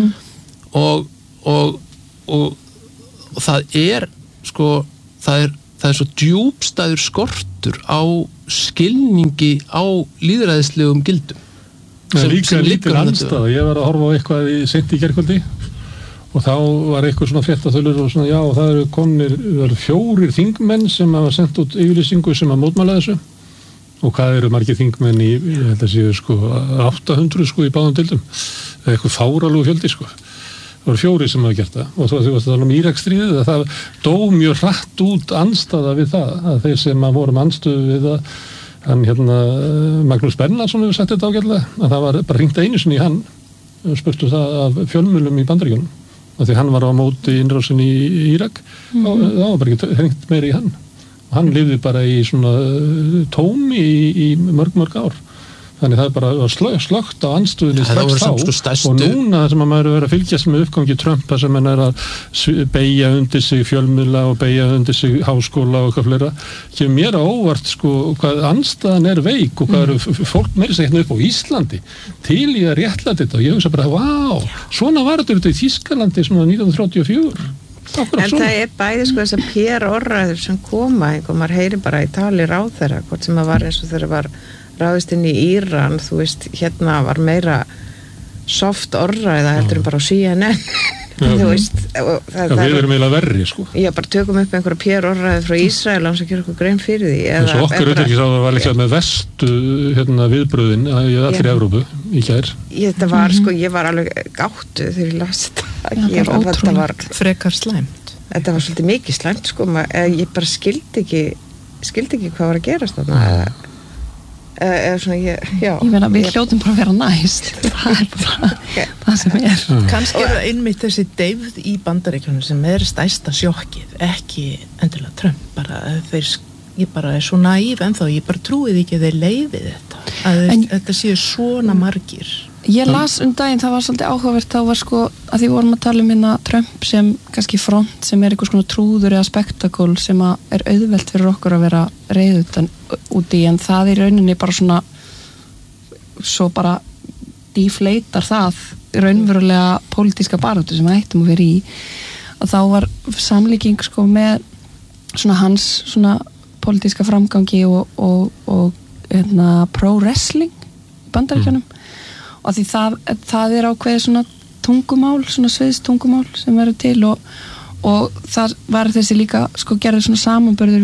og það sko það er svo djúpstæður skortur á skilningi á lýðræðislegum gildum líka lítil andstaða, ég var að horfa á eitthvað seint í gærkvöldi og þá var eitthvað svona fréttaþulur og svona já, það eru komnir 4 þingmenn sem hafa sendt út yfirlýsingu sem að mótmæla þessu og hvað eru margir þingmenn ég held að séu sko 800 sko í báðum deildum eitthvað fáralegu fjöldi sko það voru 4 sem hafa gert það og þú varst að tala Íraksstríðið að það dó mjög hratt út andstaða við það að þeir sem að vorum andstöðu við það hann Magnús Bernhardsson hefur sagt þetta ágætlega að það var bara hringt einu sinni í hann og spurtu það af fjölmiðlum í Bandaríkjunum af því hann var á móti innrásinni í Írak og það var bara ekki hringt meira í hann og hann lifði bara í svona tómi í mörg ár þannig það bara slögt á andstöðunni strax þá og núna sem að maður er að fylgjast með uppgangi Trumpa sem hann er að beygja undir sig fjölmiðla og beygja undir sig háskóla og eitthvað fleira kemur mér á óvart sko hvað andstæðan er veik og hvað eru fólk meira segja upp á Íslandi til í að réttlæta þetta og ég hugsa bara vá, svona var þetta í Þýskalandi svona 1934 En það er bæði sko þess að PR-orðræður sem koma og maður heyri bara í tali ráðherra hvort sem að var eins og þegar var ráðist inn í Íran, þú veist, hérna var meira soft orðræða heldur en bara á CNN þú veist við erum eiginlega verri sko já, bara tökum upp einhverja PR-orðræði frá Ísrael og hans að gera eitthvað grein fyrir því en svo okkar utanríkisráðherra var líka með verstu viðbröðin í allri Evrópu í gær þetta var sko, ég var alveg gáttuð þegar ég las þetta var frekar slæmt þetta var svolítið mikið slæmt sko ég bara skildi ekki hvað var að gerast þarna eða svona ég meina við hljótum bara að vera næst það er bara það sem kannski er það einmitt þessi deyfð í Bandaríkjunum sem er stærsta sjokkið ekki endilega Trump bara ég bara er svo naív ennþá ég bara trúið ekki að þeir leyfi þetta að þetta séu svona margir ég las daginn, það var svolítið áhugavert þá var sko, að því vorum að tala um Trump sem kannski front sem er einhvers konar trúður eða spektakól sem er auðvelt fyrir okkur að vera reiðutan úti en það í rauninni bara svona svo bara deflatar það raunverulega pólitíska baráttu sem ættum að vera í og þá var samlíking sko með svona hans svona pólitíska framgangi og pro-wrestling í Bandaríkjunum og því það er ákveðið svona tungumál, svona sviðstungumál sem verður til og það var þessi líka sko gerður svona samanburður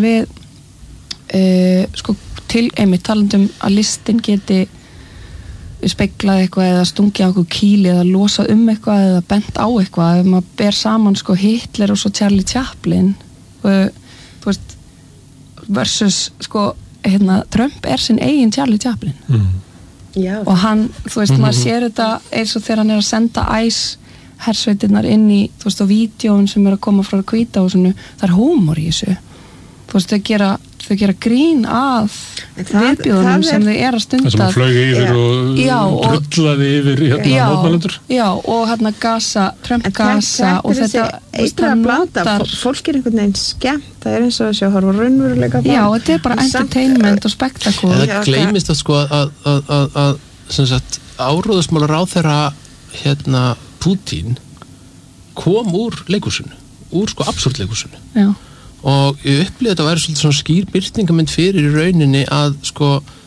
við sko til einmitt talandum að listin geti speglað eitthvað eða stungið á eitthvað kýli eða losað eitthvað eða bent á eitthvað ef maður ber saman sko Hitler og svo Charlie Chaplin þú veist versus sko Trump er sinn eigin Charlie Chaplin Já. Og hann, þú veist, maður sér þetta eins og þegar hann er að senda hersveitirnar inn í, þú veist, á vídjóun sem er að koma frá Hvítahúsinu, það er húmor í þessu þú veist, þau gera grín að viðbjóðunum sem þau er að stunda það sem að flög yfir og drullaði yfir mótmælendur og Trump gasa og þetta eitthvað að blanda, fólk er einhvern veginn skemmt, það er eins og þessi að horfa raunveruleika já, þetta er bara entertainment og spektakúl það gleymist að sko að sem sagt áróðusmála ráðherra Putin kom úr leikhúsinu úr sko absúrdleikhúsinu já og ég upplýði þetta að vera svolítið svona skýr birtingamynd fyrir í rauninni að sko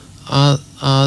að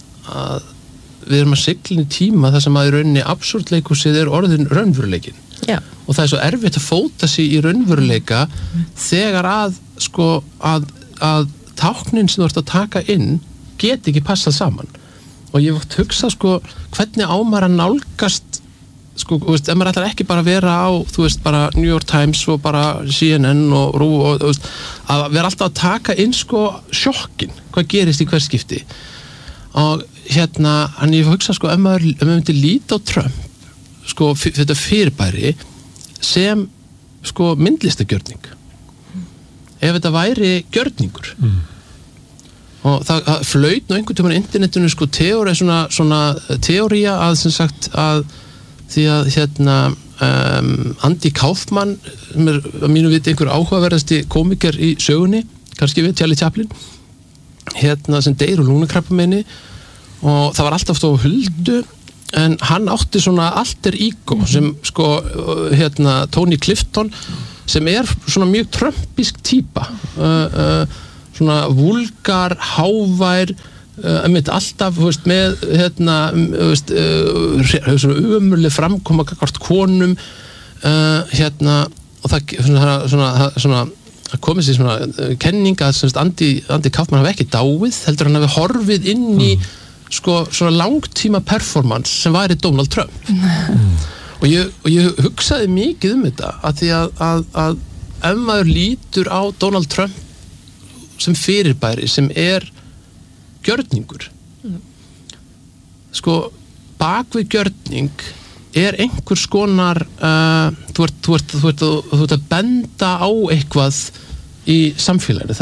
við erum að sigla í tíma þar sem að í rauninni absúrdleikhúsið er orðin raunveruleikin og það er svo erfitt að fóta sig í raunveruleika þegar að sko að táknin sem þú ert að taka inn get ekki passað saman og ég vart hugsa sko hvernig á maður að nálgast sko, þú veist, ef maður ætlar ekki bara að vera á, þú veist, bara New York Times og bara CNN og RÚ og þú veist, að vera alltaf að taka inn sko sjokkin, hvað gerist í hver skipti og hann ég hugsa sko, ef maður myndi líta á Trump sko, þetta fyrirbæri sem sko myndlistagjörning ef þetta væri gjörningur og það flaut nú einhvern tímann á internetinu sko svona teóría að sem sagt að því að Andy Kaufman sem að mínu viti einhver áhugaverðasti komiker í sögunni, kannski við Charlie Chaplin sem deyr úr lungnakrabbameini og það var alltaf stóð huldu en hann átti svona alter ego sem sko Tony Clifton sem svona mjög trumpisk típa svona vulgar, hávær alltaf með svona umurlega framkoma gagnvart konum og það svona komið sér svona kenning að Andy Kaufman hafi ekki dáið heldur hann hafi horfið inn í sko svona langtíma performance sem væri Donald Trump og ég hugsaði mikið þetta að því að ef maður lítur á Donald Trump sem fyrirbæri sem gjörningur sko bak við gjörning einhvers konar þú ert að benda á eitthvað í samfélaginu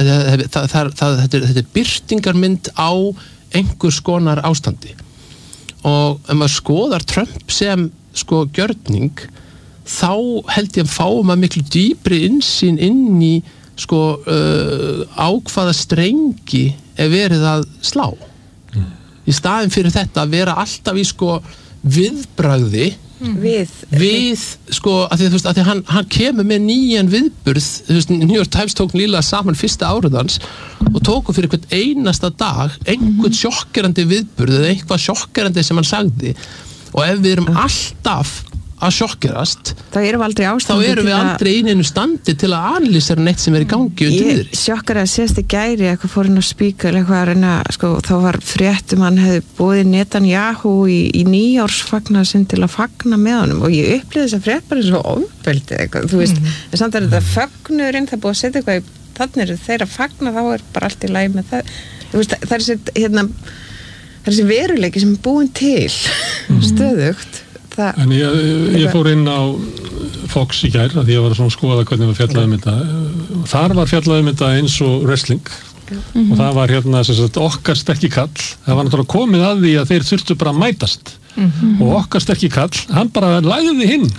þetta birtingarmynd á einhvers konar ástandi og ef maður skoðar Trump sem sko gjörning þá held ég að fáum að miklu dýpri innsýn inn í sko á hvaða strengi verið að slá í staðinn fyrir þetta að vera alltaf í sko viðbragði við sko að því hann kemur með nýjan viðburð New York Times tók nýlega saman fyrsta árið og tóku fyrir hvern einasta dag einhvern sjokkerandi viðburð eða eitthvað sjokkerandi sem hann sagði og ef við erum alltaf að sjokkerast þá erum við aldrei í einu standi til að analýsera neitt sem í gangi undir niður. Ég sjokkaraði síðast í gæri eitthvað fór inn á Spíkar eitthvað að reyna sko, þá var fréttum hann hefði boðið Netanyahu í nýjársfagnar sinn til að fagna með honum og ég upplýði þess að frétt bara svo ofbeldi eitthvað, þú veist, en samt er þetta fögnurinn, það búið að setja eitthvað í þannig þeirra fagna þá bara allt í lagi með það, þú veist, það er þessi veruleiki sem er búin til stöðugt. En ég fór inn á Fox í gær að ég var að skoða hvernig við fjallaðum þetta þar var fjallaðum þetta eins og wrestling og það var okkar sterki kall það var náttúrulega komið að því að þeir þurftu bara að mætast og okkar sterki kall hann bara læðiði hinn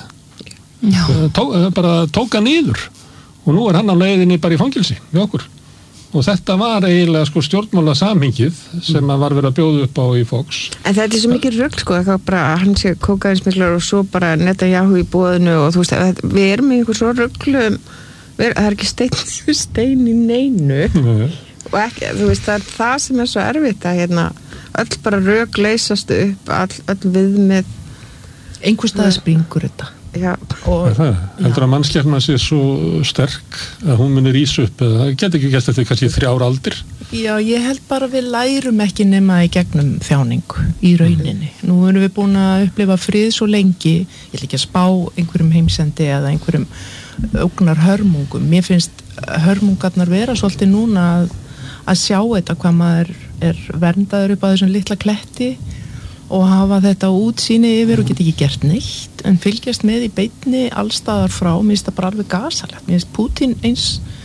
bara tóka niður og nú hann á leiðinni bara í fangilsi við okkur og þetta var eiginlega sko stjórnmála samhengið sem var verið að bjóða upp á í Fox. En þetta er svo mikið rugl sko, það bara hann sé kókaínsmiklar og svo bara Netanyahu í boðinu og þú veist, við erum í einhver svo ruglum, það er ekki stein í neinu og ekki, þú veist, það er það sem er svo erfitt að öll bara rög leysast upp, öll viðmið einhver stað springur þetta. Já. Heldur að mannskjarna sé svo sterk að hún muni rísa upp eða það geti ekki gæst eftir kannski 3 ára aldir? Já, ég held bara við lærum ekki nema í gegnum þjáningu í rauninni. Nú erum við búin að upplifa frið svo lengi, ég ætla ekki að spá einhverjum heimsendi eða einhverjum ógnar hörmungum. Mér finnst hörmungarnar vera svolítið núna að sjá þetta hvað maður verndaður upp á þessum litla kletti og hafa þetta útsýni yfir og geta ekki gert neitt en fylgjast með í beinni allstaðar frá, mér finnst það bara alveg gasalegt mér finnst Putin eins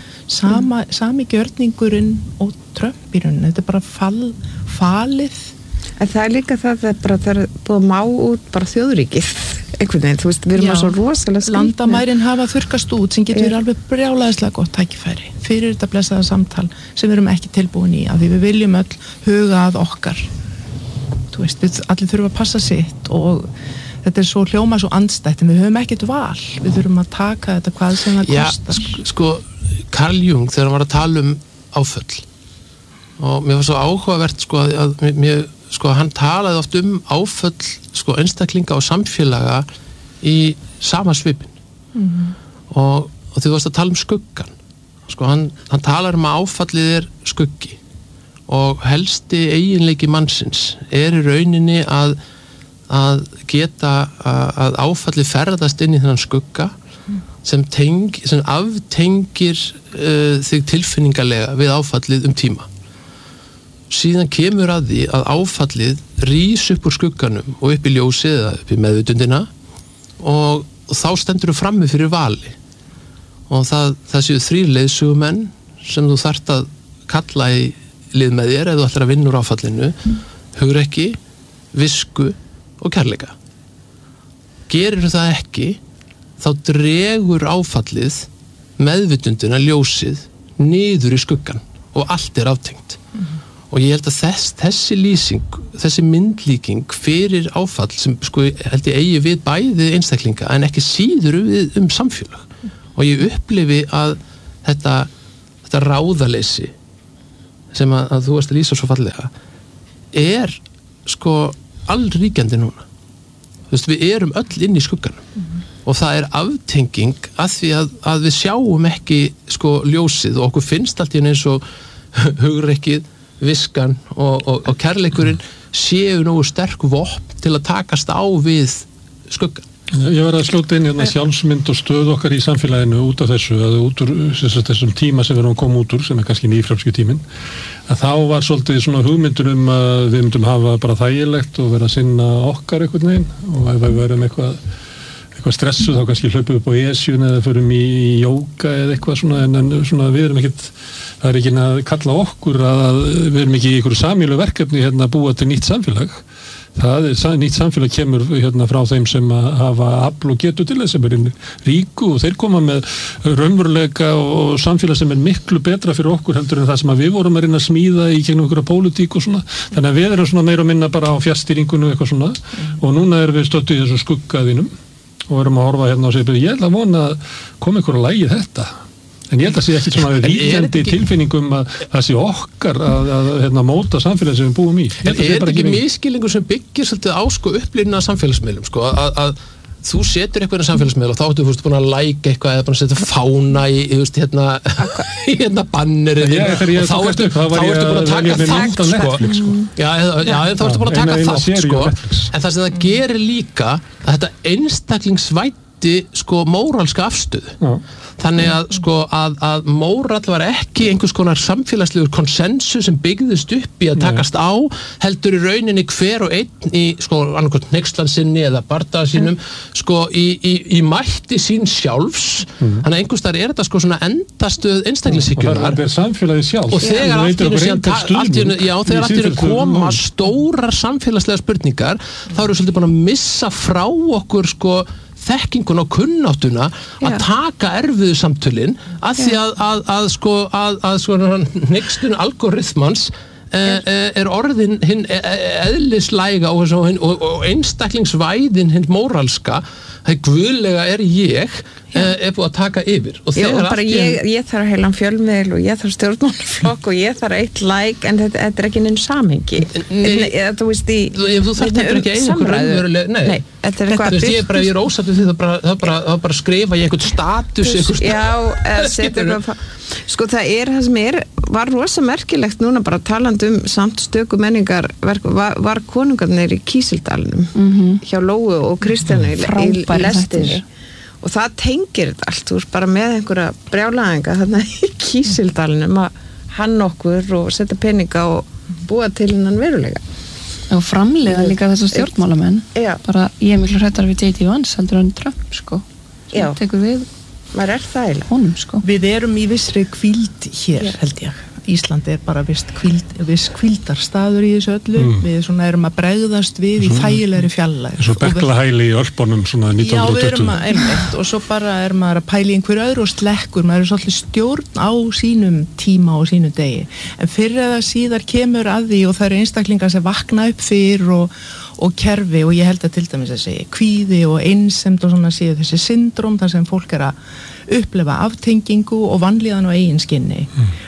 sami gjörningurinn og Trump í rauninni, þetta er bara falið en það er líka það er búið að má út bara þjóðríkið einhvern veginn, þú veist, við erum að svo rosalega skrýtnir landamærin hafa þurrkast út sem getur alveg brjálæðislega gott tækifæri fyrir þetta blessaða samtal sem við erum ekki tilbúin í að við viljum öll huga að okkar þú veist, allir þurfum að passa sitt og þetta er svo hljóma svo andstætt en við höfum ekkert val, við þurfum að taka þetta hvað sem það kostar. Já, sko Carl Jung þegar hann var að tala áföll og mér var svo áhugavert sko að hann talaði oft áföll sko einstaklinga og samfélaga í sama svipin og þú varst að tala skuggan sko hann talar að áfallið skuggi og helsti eiginleiki mannsins í rauninni að geta að áfallið ferðast inn í þennan skugga sem aftengir þig tilfinningalega við áfallið tíma. Síðan kemur að því að áfallið rís upp úr skugganum og upp í ljósið eða upp í meðvitundina og þá stendur þú frammi fyrir vali og það séu 3 leiðsögumenn sem þú þarft að kalla í lið með þér eða þú ætlar að vinna úr áfallinu, hugrekki, visku og kærleika. Gerir það ekki, þá dregur áfallið meðvitundina, ljósið, niður í skuggan og allt aftengt. Og ég held að þessi lýsing, þessi myndlíking fyrir áfall sem sko held ég eigi við bæði einstaklinga en ekki síður við samfélag. Og ég upplifi að þetta ráðaleysi sem að þú varst að lýsa svo fallega sko allríkjandi núna. Þú veist, við erum öll inn í skugganum og það aftenging að því að við sjáum ekki sko ljósið og okkur finnst allt í eins og hugrekkið, viskan og kærleikurinn séu nógu sterk vopn til að takast á við skuggan. Ég var að slóta inn hérna sjálfsmynd og stöð okkar í samfélaginu út af þessu, að út úr þessum tíma sem við erum að koma út úr, sem kannski nýfrjálski tíminn, að þá var svolítið svona hugmyndun að við myndum hafa bara þægilegt og vera að sinna okkar einhvern veginn og ef við verum eitthvað stressuð þá kannski hlaupum upp á esjun eða förum í jóga eða eitthvað svona en svona við erum ekkert, það ekki að kalla okkur að við erum ekki í einhverju sameiginlegu verkefni hérna að búa til nýtt samfélag. Það nýtt samfélag kemur hérna frá þeim sem hafa afl og getu til þess sem ríku og þeir koma með raunveruleika og samfélag sem miklu betra fyrir okkur heldur en það sem við vorum að reyna að smíða í gegnum einhverja pólitík og svona. Þannig að við erum svona meira og minna bara á fjaststýringunum og eitthvað svona og núna erum við stödd í þessu skuggaðinum og erum að horfa hérna og segja, ég ætla að vona að koma einhverju að lægi þetta. En ég held að sé ekki svona ríkjandi tilfinningum að það sé okkar að móta samfélagi sem við búum í. En þetta ekki miskilningur sem byggir svolítið á sko upplýna samfélagsmiðlum sko að þú setur eitthvað í samfélagsmiðl og þá ertu búin að like eitthvað eða bara setja fána í hérna bannerið og þá ertu búin að taka þátt sko. Já, þá ertu búin að taka þátt sko. En það sem það gerir líka að þetta einstaklingsvæddi sko móralska afstöðu. Þannig að sko að móral var ekki einhvers konar samfélagslegur konsensus sem byggðist upp í að takast á heldur í rauninni hver og einn í sko annarkvæmt hneykslansinni eða bardaga sínum sko í mætti sín sjálfs þannig að einhvers þar þetta sko svona endastöð einstaklingshyggjunar og það samfélagið sjálf og þegar allt í einu koma stórar samfélagslega spurningar þá eru svolítið búin að missa frá okkur sko þekkingun og kunnáttuna að taka erfiðu samtölin að því að hneykslan algoritmans orðin hinn eðlislæga og einstaklingsvæðin hinn móralska það guðlega ég búið að taka yfir og bara ég þarf heilan fjölmiðl og ég þarf stjórnmálaflokk og ég þarf eitt like en þetta er ekki neinn samhengi þú veist þú þarf þetta ekki einhver nei þetta er eitthvað ég er ósatt við því það bara skrifa í einhvern status sko það sem var rosa merkilegt núna bara talandi samt stöku menningar var konungarnir í Kísildalnum hjá Lóu og Kristjánu í lestinni og það tengir þetta allt, þú veist bara með einhverja brjálæðinga þarna í Kísildalnum að hann okkur og setja peninga og búa til hennan veruleika og framleiða líka þessar stjórnmálamenn bara ég miklu hrættar við J.D. Vance heldur en Trump sko sem tekur við maður það eiginlega honum sko við erum í vissri hvíld hér held ég Ísland bara viss hvíldarstaður í þessu öllu við svona erum að bregðast við í þægilegri fjallæg svo beklahæli í Ölpunum svona 1920 já við erum einmitt og svo bara maður að pæla í einhverju öðru og slekkur maður svolítið stjórn á sínum tíma og sínu degi en fyrir eða síðar kemur að því og það eru einstaklingar sem vakna upp fyrr og kerfi og ég held að til dæmis að segja kvíði og einsemd og svona séu þessi syndrom þar sem fólk að upplefa aftengingu og vanlíðan og eigin skinni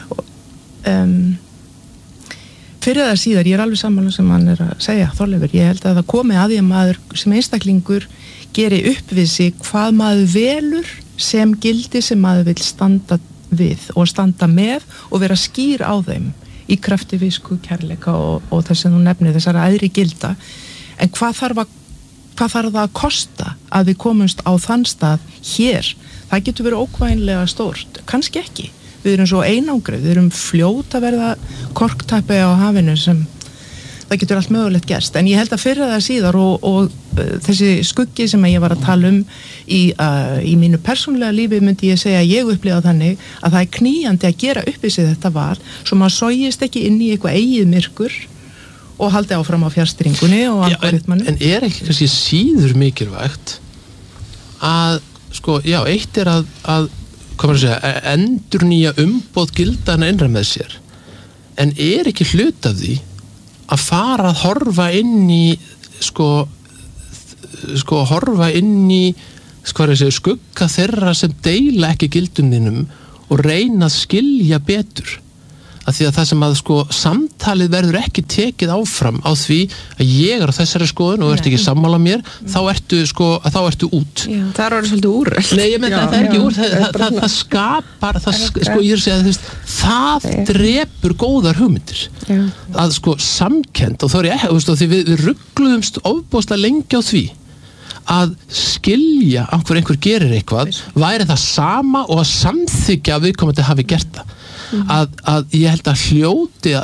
fyrir það síðar, ég alveg sammála sem hann að segja, Þorleifur, ég held að það komi að því að maður sem einstaklingur geri upp við sig hvað maður velur sem gildi sem maður vil standa við og standa með og vera skýr á þeim í krafti visku, kærleika og þess að þú nefnir þessara æðri gilda en hvað þarf það að kosta að við komumst á þann stað hér, það getur verið ókvæðinlega stórt, kannski ekki við erum svo einangrið, við erum fljót að verða korktappi á hafinu sem það getur allt mögulegt gerst, en ég held að fyrra það síðar og þessi skuggi sem ég var að tala í mínu persónulega lífi myndi ég segja að ég upplifa þannig að það er knýjandi að gera upp í sig þetta val, svo maður sogist ekki inn í eitthvað eigið myrkur og haldi áfram á fjárstýringunni og algoritmanum. En ekki kannski síður mikilvægt að, sko, já, eitt er að hvað maður segja, endurnýja umboð gildana innra með sér, en ekki hluta af því að fara að horfa inn í horfa inn í skugga þeirra sem deila ekki gildum þínum og reyna að skilja betur, að því að það sem að samtalið verður ekki tekið áfram á því að ég á þessari skoðun og ert ekki sammála mér, þá ertu út. Já, það er orðið svolítið úr. Nei, ég meina það er ekki úr, það skapar, ég er að segja það drepur góðar hugmyndir. Já. Að samkennd, og þá er ég ekki, því við ruggluðumst ofboðslega lengi á því að skilja einhver gerir eitthvað, væri það sama og að samþykja að viðkomandi hafi gert það. Að ég held að